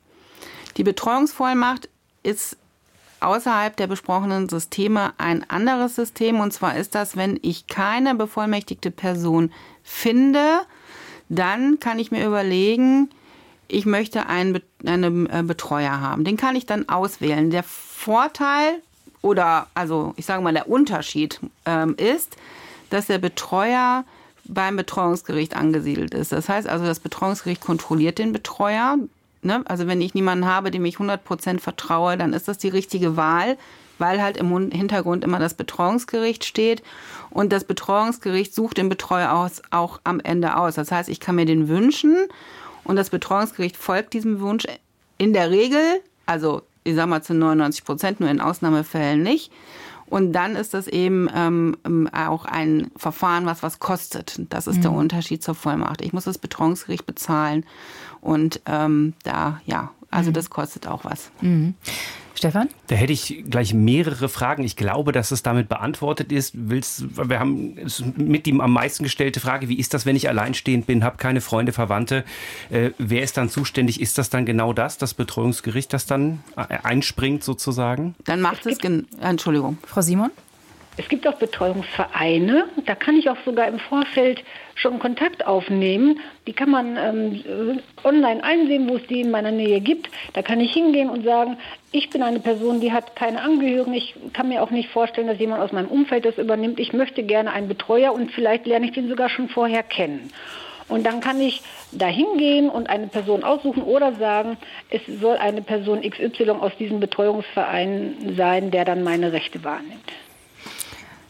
Die Betreuungsvollmacht ist außerhalb der besprochenen Systeme ein anderes System. Und zwar ist das, wenn ich keine bevollmächtigte Person finde, dann kann ich mir überlegen, ich möchte einen, einen Betreuer haben. Den kann ich dann auswählen. Der Vorteil oder, also ich sage mal, der Unterschied ähm, ist, dass der Betreuer beim Betreuungsgericht angesiedelt ist. Das heißt also, das Betreuungsgericht kontrolliert den Betreuer. Ne? Also wenn ich niemanden habe, dem ich hundert Prozent vertraue, dann ist das die richtige Wahl, weil halt im Hintergrund immer das Betreuungsgericht steht. Und das Betreuungsgericht sucht den Betreuer aus, auch am Ende aus. Das heißt, ich kann mir den wünschen und das Betreuungsgericht folgt diesem Wunsch in der Regel, also ich sage mal zu neunundneunzig Prozent, nur in Ausnahmefällen nicht. Und dann ist das eben ähm, auch ein Verfahren, was was kostet. Das ist mhm. der Unterschied zur Vollmacht. Ich muss das Betreuungsgericht bezahlen und ähm, da, ja, also mhm. das kostet auch was. Mhm. Stefan? Da hätte ich gleich mehrere Fragen. Ich glaube, dass es damit beantwortet ist. Willst, wir haben mit die am meisten gestellte Frage, wie ist das, wenn ich alleinstehend bin, habe keine Freunde, Verwandte? Äh, wer ist dann zuständig? Ist das dann genau das, das Betreuungsgericht, das dann einspringt sozusagen? Dann macht es, gen- Entschuldigung. Frau Simon? Es gibt auch Betreuungsvereine, da kann ich auch sogar im Vorfeld schon Kontakt aufnehmen. Die kann man ähm, online einsehen, wo es die in meiner Nähe gibt. Da kann ich hingehen und sagen, ich bin eine Person, die hat keine Angehörigen. Ich kann mir auch nicht vorstellen, dass jemand aus meinem Umfeld das übernimmt. Ich möchte gerne einen Betreuer und vielleicht lerne ich den sogar schon vorher kennen. Und dann kann ich da hingehen und eine Person aussuchen oder sagen, es soll eine Person X Y aus diesem Betreuungsverein sein, der dann meine Rechte wahrnimmt.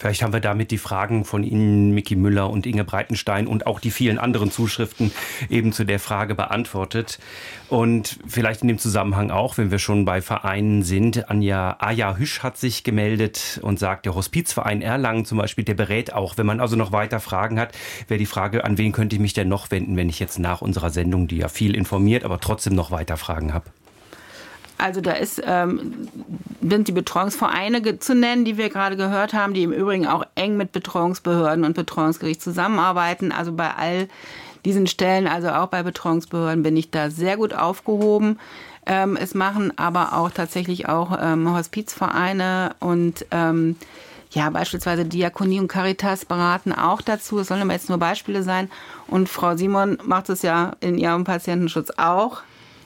Vielleicht haben wir damit die Fragen von Ihnen, Miki Müller und Inge Breitenstein, und auch die vielen anderen Zuschriften eben zu der Frage beantwortet. Und vielleicht in dem Zusammenhang auch, wenn wir schon bei Vereinen sind, Anja Aja Hüsch hat sich gemeldet und sagt, der Hospizverein Erlangen zum Beispiel, der berät auch, wenn man also noch weiter Fragen hat, wäre die Frage, an wen könnte ich mich denn noch wenden, wenn ich jetzt nach unserer Sendung, die ja viel informiert, aber trotzdem noch weiter Fragen habe. Also da ist, ähm, sind die Betreuungsvereine zu nennen, die wir gerade gehört haben, die im Übrigen auch eng mit Betreuungsbehörden und Betreuungsgericht zusammenarbeiten. Also bei all diesen Stellen, also auch bei Betreuungsbehörden, bin ich da sehr gut aufgehoben. Ähm, es machen aber auch tatsächlich auch ähm, Hospizvereine und ähm, ja, beispielsweise Diakonie und Caritas beraten auch dazu. Es sollen aber jetzt nur Beispiele sein. Und Frau Simon macht es ja in ihrem Patientenschutz auch.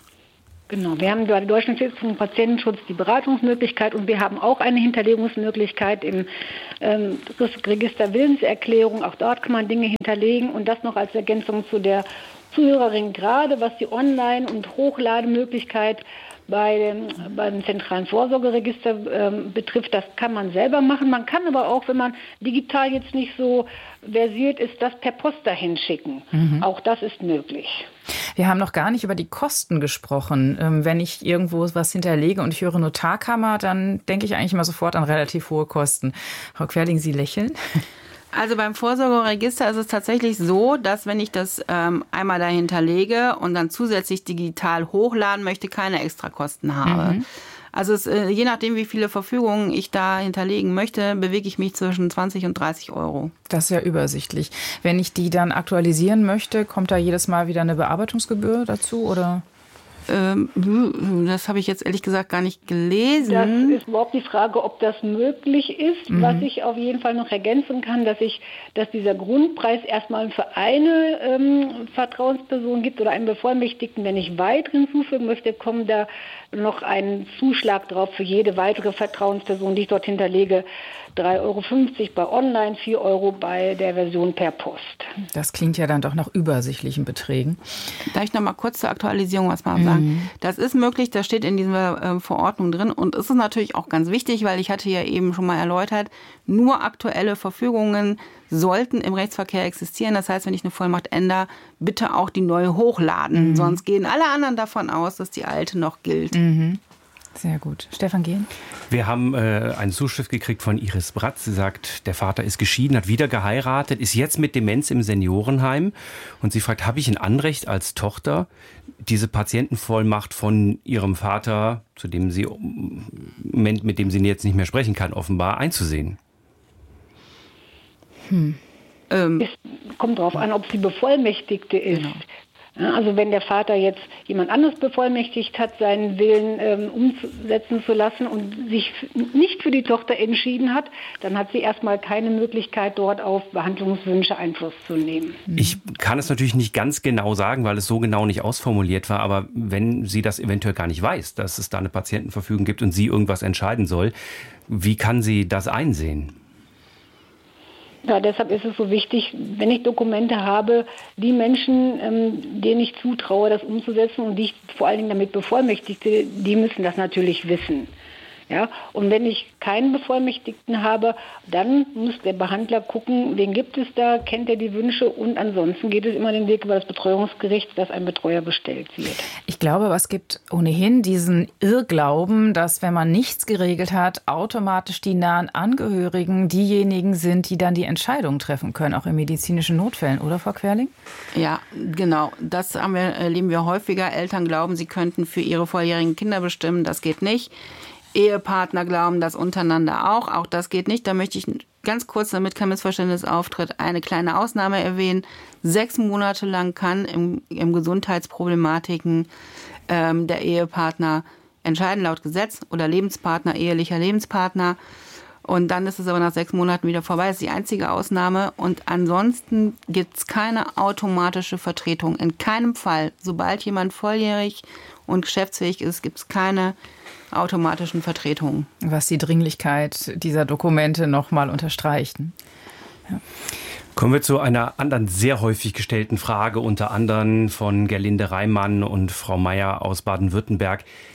Genau, wir haben bei der Deutschen Stiftung für Patientenschutz die Beratungsmöglichkeit und wir haben auch eine Hinterlegungsmöglichkeit im ähm, Register Willenserklärung. Auch dort kann man Dinge hinterlegen und das noch als Ergänzung zu der Zuhörerin, gerade was die Online- und Hochlademöglichkeit bei dem, beim zentralen Vorsorgeregister ähm, betrifft. Das kann man selber machen. Man kann aber auch, wenn man digital jetzt nicht so versiert ist, das per Post dahin schicken. Mhm. Auch das ist möglich. Wir haben noch gar nicht über die Kosten gesprochen. Wenn ich irgendwo was hinterlege und ich höre Notarkammer, dann denke ich eigentlich immer sofort an relativ hohe Kosten. Frau Querling, Sie lächeln? Also beim Vorsorgeregister ist es tatsächlich so, dass wenn ich das ähm, einmal da hinterlege und dann zusätzlich digital hochladen möchte, keine Extrakosten habe. Mhm. Also es, äh, je nachdem, wie viele Verfügungen ich da hinterlegen möchte, bewege ich mich zwischen zwanzig und dreißig Euro. Das ist ja übersichtlich. Wenn ich die dann aktualisieren möchte, kommt da jedes Mal wieder eine Bearbeitungsgebühr dazu, oder? Ähm, das habe ich jetzt ehrlich gesagt gar nicht gelesen. Das ist überhaupt die Frage, ob das möglich ist. Mhm. Was ich auf jeden Fall noch ergänzen kann, dass ich, dass dieser Grundpreis erstmal für eine ähm, Vertrauensperson gibt oder einen Bevollmächtigten. Wenn ich weit hinzufügen möchte, kommt da noch ein Zuschlag drauf für jede weitere Vertrauensperson, die ich dort hinterlege. drei Euro fünfzig bei Online, vier Euro bei der Version per Post. Das klingt ja dann doch nach übersichtlichen Beträgen. Darf ich noch mal kurz zur Aktualisierung was mal sagen? Mhm. Das ist möglich, das steht in dieser äh, Verordnung drin und es ist natürlich auch ganz wichtig, weil ich hatte ja eben schon mal erläutert, nur aktuelle Verfügungen sollten im Rechtsverkehr existieren. Das heißt, wenn ich eine Vollmacht ändere, bitte auch die neue hochladen. Mhm. Sonst gehen alle anderen davon aus, dass die alte noch gilt. Mhm. Sehr gut. Stefan Gehn? Wir haben äh, eine Zuschrift gekriegt von Iris Bratz. Sie sagt, der Vater ist geschieden, hat wieder geheiratet, ist jetzt mit Demenz im Seniorenheim. Und sie fragt, habe ich ein Anrecht als Tochter, diese Patientenvollmacht von ihrem Vater, zu dem sie, mit dem sie jetzt nicht mehr sprechen kann, offenbar einzusehen? Hm. Ähm. Es kommt darauf an, ob sie Bevollmächtigte ist. Genau. Also wenn der Vater jetzt jemand anderes bevollmächtigt hat, seinen Willen ähm, umsetzen zu lassen und sich nicht für die Tochter entschieden hat, dann hat sie erstmal keine Möglichkeit, dort auf Behandlungswünsche Einfluss zu nehmen. Ich kann es natürlich nicht ganz genau sagen, weil es so genau nicht ausformuliert war, aber wenn sie das eventuell gar nicht weiß, dass es da eine Patientenverfügung gibt und sie irgendwas entscheiden soll, wie kann sie das einsehen? Ja, deshalb ist es so wichtig, wenn ich Dokumente habe, die Menschen, ähm, denen ich zutraue, das umzusetzen und die ich vor allen Dingen damit bevollmächtigte, die müssen das natürlich wissen. Ja, und wenn ich keinen Bevollmächtigten habe, dann muss der Behandler gucken, wen gibt es da, kennt er die Wünsche und ansonsten geht es immer den Weg über das Betreuungsgericht, dass ein Betreuer bestellt wird. Ich glaube, aber es gibt ohnehin diesen Irrglauben, dass wenn man nichts geregelt hat, automatisch die nahen Angehörigen diejenigen sind, die dann die Entscheidung treffen können, auch in medizinischen Notfällen, oder Frau Querling? Ja, genau. Das haben wir, erleben wir häufiger. Eltern glauben, sie könnten für ihre volljährigen Kinder bestimmen. Das geht nicht. Ehepartner glauben das untereinander auch. Auch das geht nicht. Da möchte ich ganz kurz, damit kein Missverständnis auftritt, eine kleine Ausnahme erwähnen. Sechs Monate lang kann im, im Gesundheitsproblematiken ähm, der Ehepartner entscheiden, laut Gesetz, oder Lebenspartner, ehelicher Lebenspartner. Und dann ist es aber nach sechs Monaten wieder vorbei. Das ist die einzige Ausnahme. Und ansonsten gibt es keine automatische Vertretung. In keinem Fall. Sobald jemand volljährig und geschäftsfähig ist, gibt es keine automatischen Vertretungen. Was die Dringlichkeit dieser Dokumente nochmal unterstreicht. Ja. Kommen wir zu einer anderen sehr häufig gestellten Frage, unter anderem von Gerlinde Reimann und Frau Meier aus Baden-Württemberg.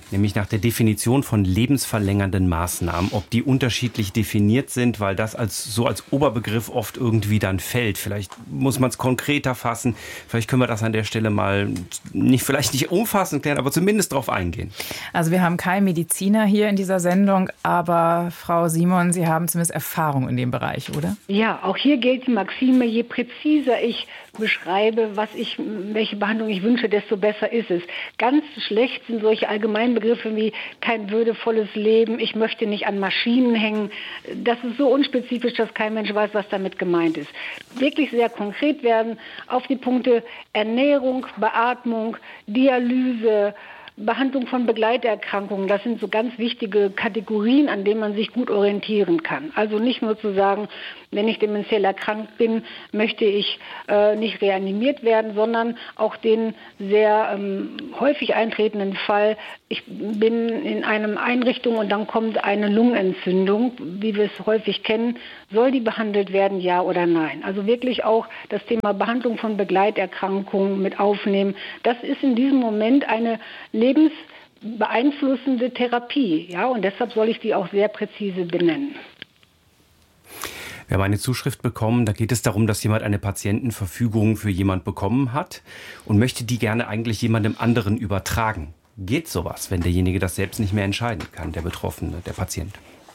nämlich nach der Definition von lebensverlängernden Maßnahmen, ob die unterschiedlich definiert sind, weil das als so als Oberbegriff oft irgendwie dann fällt. Vielleicht muss man es konkreter fassen. Vielleicht können wir das an der Stelle mal nicht vielleicht nicht umfassend klären, aber zumindest darauf eingehen. Also wir haben keinen Mediziner hier in dieser Sendung, aber Frau Simon, Sie haben zumindest Erfahrung in dem Bereich, oder? Ja, auch hier gilt die Maxime, je präziser ich beschreibe, was ich, welche Behandlung ich wünsche, desto besser ist es. Ganz schlecht sind solche Allgemeinbegriffe wie kein würdevolles Leben, ich möchte nicht an Maschinen hängen. Das ist so unspezifisch, dass kein Mensch weiß, was damit gemeint ist. Wirklich sehr konkret werden auf die Punkte Ernährung, Beatmung, Dialyse, Behandlung von Begleiterkrankungen, das sind so ganz wichtige Kategorien, an denen man sich gut orientieren kann. Also nicht nur zu sagen, wenn ich dementiell erkrankt bin, möchte ich äh, nicht reanimiert werden, sondern auch den sehr ähm, häufig eintretenden Fall, ich bin in einer Einrichtung und dann kommt eine Lungenentzündung, wie wir es häufig kennen, soll die behandelt werden, ja oder nein? Also wirklich auch das Thema Behandlung von Begleiterkrankungen mit aufnehmen. Das ist in diesem Moment eine lebensbeeinflussende Therapie, ja, und deshalb soll ich die auch sehr präzise benennen. Wir haben eine Zuschrift bekommen, da geht es darum, dass jemand eine Patientenverfügung für jemand bekommen hat und möchte die gerne eigentlich jemandem anderen übertragen. Geht sowas, wenn derjenige das selbst nicht mehr entscheiden kann, der Betroffene, der Patient?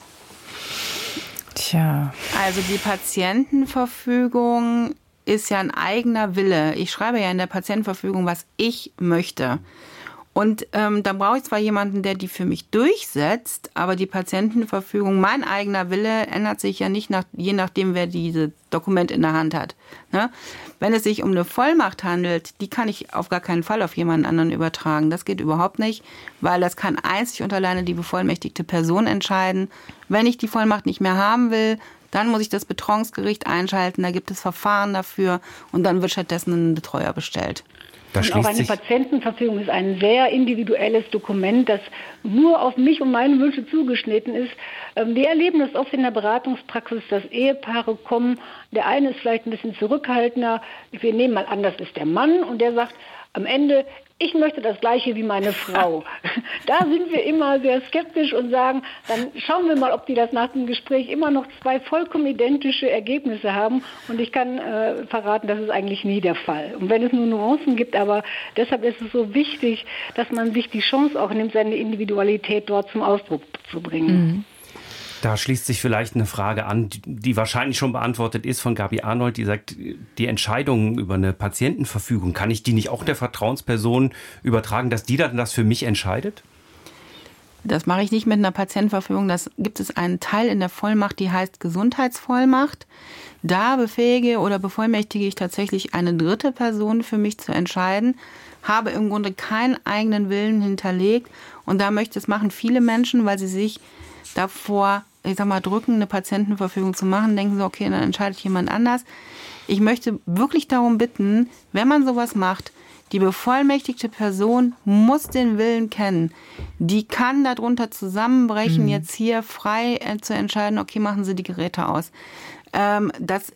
Tja. Also die Patientenverfügung ist ja ein eigener Wille. Ich schreibe ja in der Patientenverfügung, was ich möchte. Und ähm, da brauche ich zwar jemanden, der die für mich durchsetzt, aber die Patientenverfügung, mein eigener Wille, ändert sich ja nicht nach, je nachdem, wer diese Dokument in der Hand hat. Ne? Wenn es sich um eine Vollmacht handelt, die kann ich auf gar keinen Fall auf jemanden anderen übertragen. Das geht überhaupt nicht, weil das kann einzig und alleine die bevollmächtigte Person entscheiden. Wenn ich die Vollmacht nicht mehr haben will, dann muss ich das Betreuungsgericht einschalten, da gibt es Verfahren dafür und dann wird stattdessen ein Betreuer bestellt. Und auch eine Patientenverfügung ist ein sehr individuelles Dokument, das nur auf mich und meine Wünsche zugeschnitten ist. Wir erleben das oft in der Beratungspraxis, dass Ehepaare kommen, der eine ist vielleicht ein bisschen zurückhaltender, wir nehmen mal an, das ist der Mann und der sagt am Ende, ich möchte das Gleiche wie meine Frau. Da sind wir immer sehr skeptisch und sagen, dann schauen wir mal, ob die das nach dem Gespräch immer noch zwei vollkommen identische Ergebnisse haben. Und ich kann äh, verraten, das ist eigentlich nie der Fall. Und wenn es nur Nuancen gibt, aber deshalb ist es so wichtig, dass man sich die Chance auch nimmt, seine Individualität dort zum Ausdruck zu bringen. Mhm. Da schließt sich vielleicht eine Frage an, die wahrscheinlich schon beantwortet ist von Gabi Arnold, die sagt, die Entscheidung über eine Patientenverfügung, kann ich die nicht auch der Vertrauensperson übertragen, dass die dann das für mich entscheidet? Das mache ich nicht mit einer Patientenverfügung. Das gibt es einen Teil in der Vollmacht, die heißt Gesundheitsvollmacht. Da befähige oder bevollmächtige ich tatsächlich eine dritte Person für mich zu entscheiden, habe im Grunde keinen eigenen Willen hinterlegt. Und da möchte es machen viele Menschen, weil sie sich davor, ich sag mal, drücken, eine Patientenverfügung zu machen, denken so, okay, dann entscheidet jemand anders. Ich möchte wirklich darum bitten, wenn man sowas macht, die bevollmächtigte Person muss den Willen kennen. Die kann darunter zusammenbrechen, mhm. jetzt hier frei äh, zu entscheiden, okay, machen Sie die Geräte aus. Ähm, das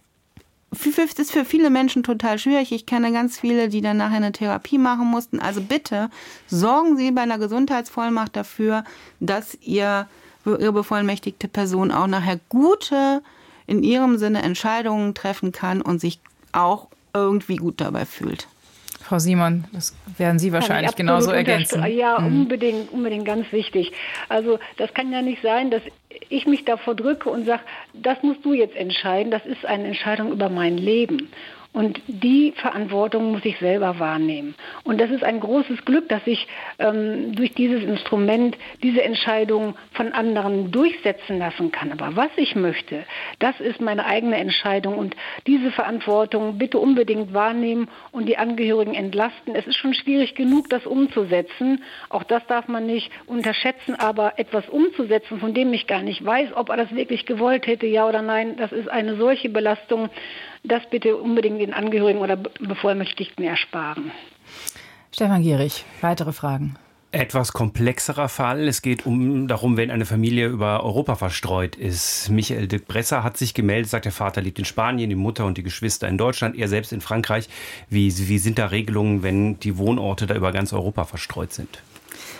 ist für viele Menschen total schwierig. Ich kenne ganz viele, die dann nachher eine Therapie machen mussten. Also bitte sorgen Sie bei einer Gesundheitsvollmacht dafür, dass ihr Ihre bevollmächtigte Person auch nachher gute, in ihrem Sinne Entscheidungen treffen kann und sich auch irgendwie gut dabei fühlt. Frau Simon, das werden Sie wahrscheinlich genauso ergänzen. Ja, unbedingt, unbedingt ganz wichtig. Also das kann ja nicht sein, dass ich mich davor drücke und sage, das musst du jetzt entscheiden, das ist eine Entscheidung über mein Leben. Und die Verantwortung muss ich selber wahrnehmen. Und das ist ein großes Glück, dass ich ähm, durch dieses Instrument diese Entscheidung von anderen durchsetzen lassen kann. Aber was ich möchte, das ist meine eigene Entscheidung. Und diese Verantwortung bitte unbedingt wahrnehmen und die Angehörigen entlasten. Es ist schon schwierig genug, das umzusetzen. Auch das darf man nicht unterschätzen. Aber etwas umzusetzen, von dem ich gar nicht weiß, ob er das wirklich gewollt hätte, ja oder nein, das ist eine solche Belastung. Das bitte unbedingt den Angehörigen oder Bevollmächtigten ersparen. Stefan Gehrig, weitere Fragen. Etwas komplexerer Fall. Es geht um darum, wenn eine Familie über Europa verstreut ist. Michael Dirk Bresser hat sich gemeldet, sagt, der Vater lebt in Spanien, die Mutter und die Geschwister in Deutschland, er selbst in Frankreich. Wie, wie sind da Regelungen, wenn die Wohnorte da über ganz Europa verstreut sind?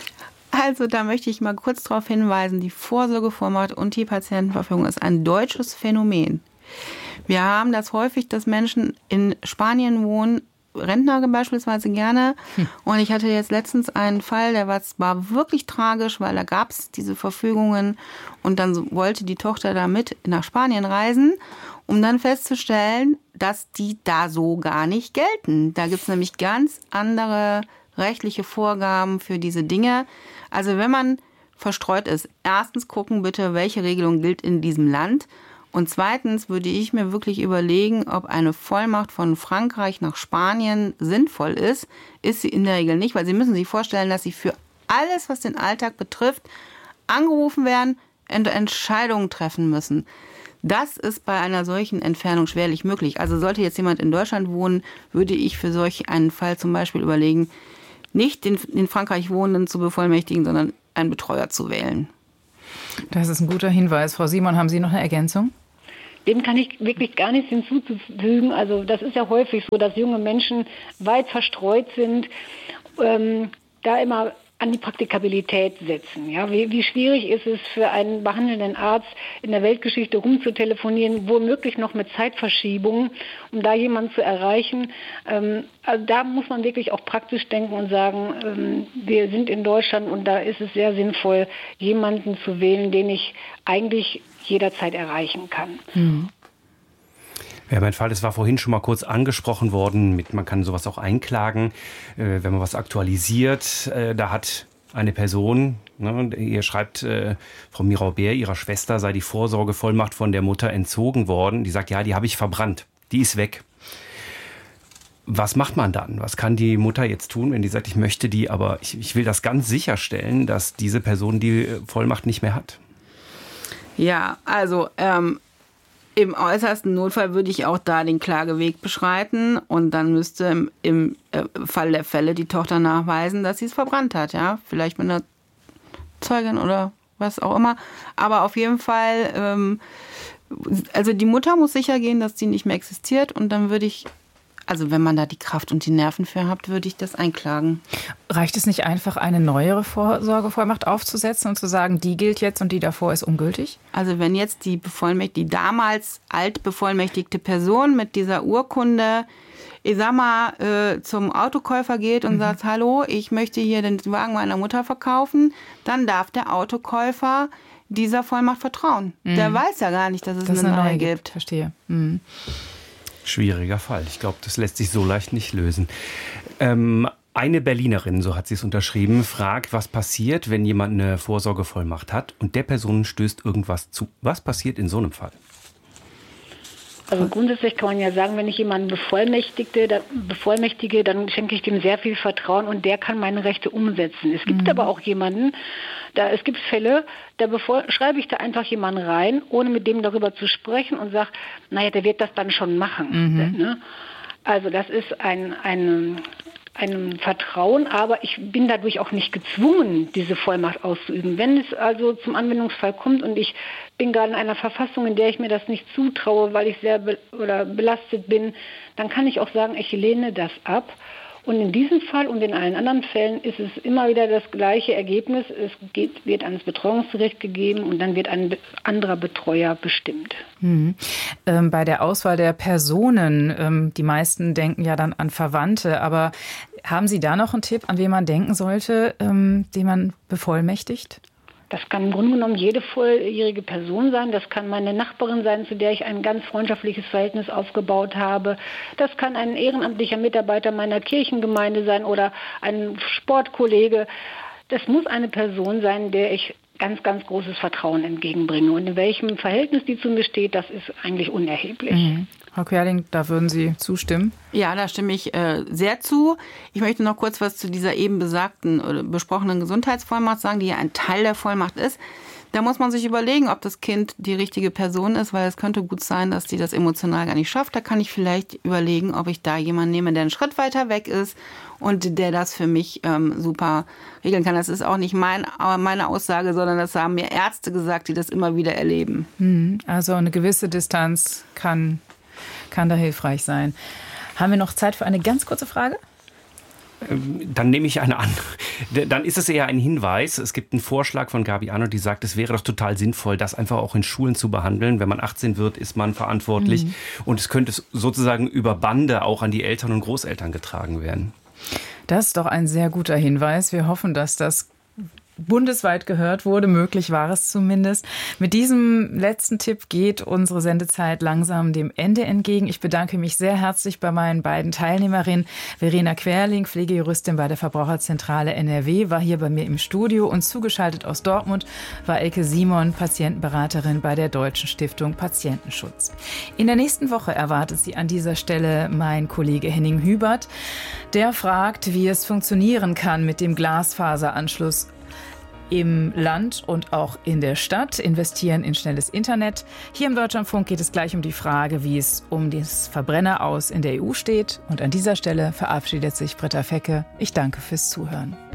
Also da möchte ich mal kurz darauf hinweisen, die Vorsorgevollmacht und die Patientenverfügung ist ein deutsches Phänomen. Wir haben das häufig, dass Menschen in Spanien wohnen, Rentner beispielsweise gerne. Hm. Und ich hatte jetzt letztens einen Fall, der war, war wirklich tragisch, weil da gab es diese Verfügungen und dann wollte die Tochter da mit nach Spanien reisen, um dann festzustellen, dass die da so gar nicht gelten. Da gibt es nämlich ganz andere rechtliche Vorgaben für diese Dinge. Also wenn man verstreut ist, erstens gucken bitte, welche Regelung gilt in diesem Land. Und zweitens würde ich mir wirklich überlegen, ob eine Vollmacht von Frankreich nach Spanien sinnvoll ist. Ist sie in der Regel nicht, weil Sie müssen sich vorstellen, dass Sie für alles, was den Alltag betrifft, angerufen werden und Entscheidungen treffen müssen. Das ist bei einer solchen Entfernung schwerlich möglich. Also sollte jetzt jemand in Deutschland wohnen, würde ich für solch einen Fall zum Beispiel überlegen, nicht den in Frankreich Wohnenden zu bevollmächtigen, sondern einen Betreuer zu wählen. Das ist ein guter Hinweis. Frau Simon, haben Sie noch eine Ergänzung? Dem kann ich wirklich gar nichts hinzuzufügen. Also das ist ja häufig so, dass junge Menschen weit verstreut sind, ähm, da immer an die Praktikabilität setzen. Ja, wie, wie schwierig ist es für einen behandelnden Arzt, in der Weltgeschichte rumzutelefonieren, womöglich noch mit Zeitverschiebungen, um da jemanden zu erreichen. Ähm, also da muss man wirklich auch praktisch denken und sagen, ähm, wir sind in Deutschland und da ist es sehr sinnvoll, jemanden zu wählen, den ich eigentlich jederzeit erreichen kann. Mhm. Ja, mein Fall, das war vorhin schon mal kurz angesprochen worden, mit, man kann sowas auch einklagen, äh, wenn man was aktualisiert. Äh, da hat eine Person, ne, ihr schreibt, äh, Frau Mirau-Bär, ihrer Schwester sei die Vorsorgevollmacht von der Mutter entzogen worden. Die sagt, ja, die habe ich verbrannt, die ist weg. Was macht man dann? Was kann die Mutter jetzt tun, wenn die sagt, ich möchte die, aber ich, ich will das ganz sicherstellen, dass diese Person die Vollmacht nicht mehr hat? Ja, also ähm, im äußersten Notfall würde ich auch da den Klageweg beschreiten und dann müsste im, im äh, Fall der Fälle die Tochter nachweisen, dass sie es verbrannt hat, ja, vielleicht mit einer Zeugin oder was auch immer, aber auf jeden Fall, ähm, also die Mutter muss sicher gehen, dass sie nicht mehr existiert und dann würde ich, also wenn man da die Kraft und die Nerven für hat, würde ich das einklagen. Reicht es nicht einfach, eine neuere Vorsorgevollmacht aufzusetzen und zu sagen, die gilt jetzt und die davor ist ungültig? Also wenn jetzt die bevollmächtigte, die damals altbevollmächtigte Person mit dieser Urkunde, ich sag mal, äh, zum Autokäufer geht und mhm. sagt, hallo, ich möchte hier den Wagen meiner Mutter verkaufen, dann darf der Autokäufer dieser Vollmacht vertrauen. Mhm. Der weiß ja gar nicht, dass es das eine, eine neue gibt. gibt. Verstehe. Mhm. Schwieriger Fall. Ich glaube, das lässt sich so leicht nicht lösen. Ähm, eine Berlinerin, so hat sie es unterschrieben, fragt, was passiert, wenn jemand eine Vorsorgevollmacht hat und der Person stößt irgendwas zu. Was passiert in so einem Fall? Also grundsätzlich kann man ja sagen, wenn ich jemanden bevollmächtigte, da, bevollmächtige, dann schenke ich dem sehr viel Vertrauen und der kann meine Rechte umsetzen. Es gibt mhm. aber auch jemanden, da es gibt Fälle, da bevor, schreibe ich da einfach jemanden rein, ohne mit dem darüber zu sprechen und sage, naja, der wird das dann schon machen. Mhm. Ne? Also das ist ein, ein, ein Vertrauen, aber ich bin dadurch auch nicht gezwungen, diese Vollmacht auszuüben. Wenn es also zum Anwendungsfall kommt und ich bin gerade in einer Verfassung, in der ich mir das nicht zutraue, weil ich sehr be- oder belastet bin, dann kann ich auch sagen, ich lehne das ab. Und in diesem Fall und in allen anderen Fällen ist es immer wieder das gleiche Ergebnis. Es geht, wird ans Betreuungsgericht gegeben und dann wird ein anderer Betreuer bestimmt. Mhm. Ähm, bei der Auswahl der Personen, ähm, die meisten denken ja dann an Verwandte, aber haben Sie da noch einen Tipp, an wen man denken sollte, ähm, den man bevollmächtigt? Das kann im Grunde genommen jede volljährige Person sein. Das kann meine Nachbarin sein, zu der ich ein ganz freundschaftliches Verhältnis aufgebaut habe. Das kann ein ehrenamtlicher Mitarbeiter meiner Kirchengemeinde sein oder ein Sportkollege. Das muss eine Person sein, der ich ganz, ganz großes Vertrauen entgegenbringe. Und in welchem Verhältnis die zu mir steht, das ist eigentlich unerheblich. Mhm. Frau Querling, da würden Sie zustimmen? Ja, da stimme ich äh, sehr zu. Ich möchte noch kurz was zu dieser eben besagten oder besprochenen Gesundheitsvollmacht sagen, die ja ein Teil der Vollmacht ist. Da muss man sich überlegen, ob das Kind die richtige Person ist, weil es könnte gut sein, dass die das emotional gar nicht schafft. Da kann ich vielleicht überlegen, ob ich da jemanden nehme, der einen Schritt weiter weg ist und der das für mich ähm, super regeln kann. Das ist auch nicht mein, meine Aussage, sondern das haben mir Ärzte gesagt, die das immer wieder erleben. Also eine gewisse Distanz kann, kann da hilfreich sein. Haben wir noch Zeit für eine ganz kurze Frage? Dann nehme ich eine an. Dann ist es eher ein Hinweis. Es gibt einen Vorschlag von Gabi Arnold, die sagt, es wäre doch total sinnvoll, das einfach auch in Schulen zu behandeln. Wenn man achtzehn wird, ist man verantwortlich. Mhm. Und es könnte sozusagen über Bande auch an die Eltern und Großeltern getragen werden. Das ist doch ein sehr guter Hinweis. Wir hoffen, dass das bundesweit gehört wurde. Möglich war es zumindest. Mit diesem letzten Tipp geht unsere Sendezeit langsam dem Ende entgegen. Ich bedanke mich sehr herzlich bei meinen beiden Teilnehmerinnen. Verena Querling, Pflegejuristin bei der Verbraucherzentrale N R W, war hier bei mir im Studio, und zugeschaltet aus Dortmund war Elke Simon, Patientenberaterin bei der Deutschen Stiftung Patientenschutz. In der nächsten Woche erwartet Sie an dieser Stelle mein Kollege Henning Hübert. Der fragt, wie es funktionieren kann mit dem Glasfaseranschluss im Land und auch in der Stadt, investieren in schnelles Internet. Hier im Deutschlandfunk geht es gleich um die Frage, wie es um das Verbrenner aus in der E U steht. Und an dieser Stelle verabschiedet sich Britta Fecke. Ich danke fürs Zuhören.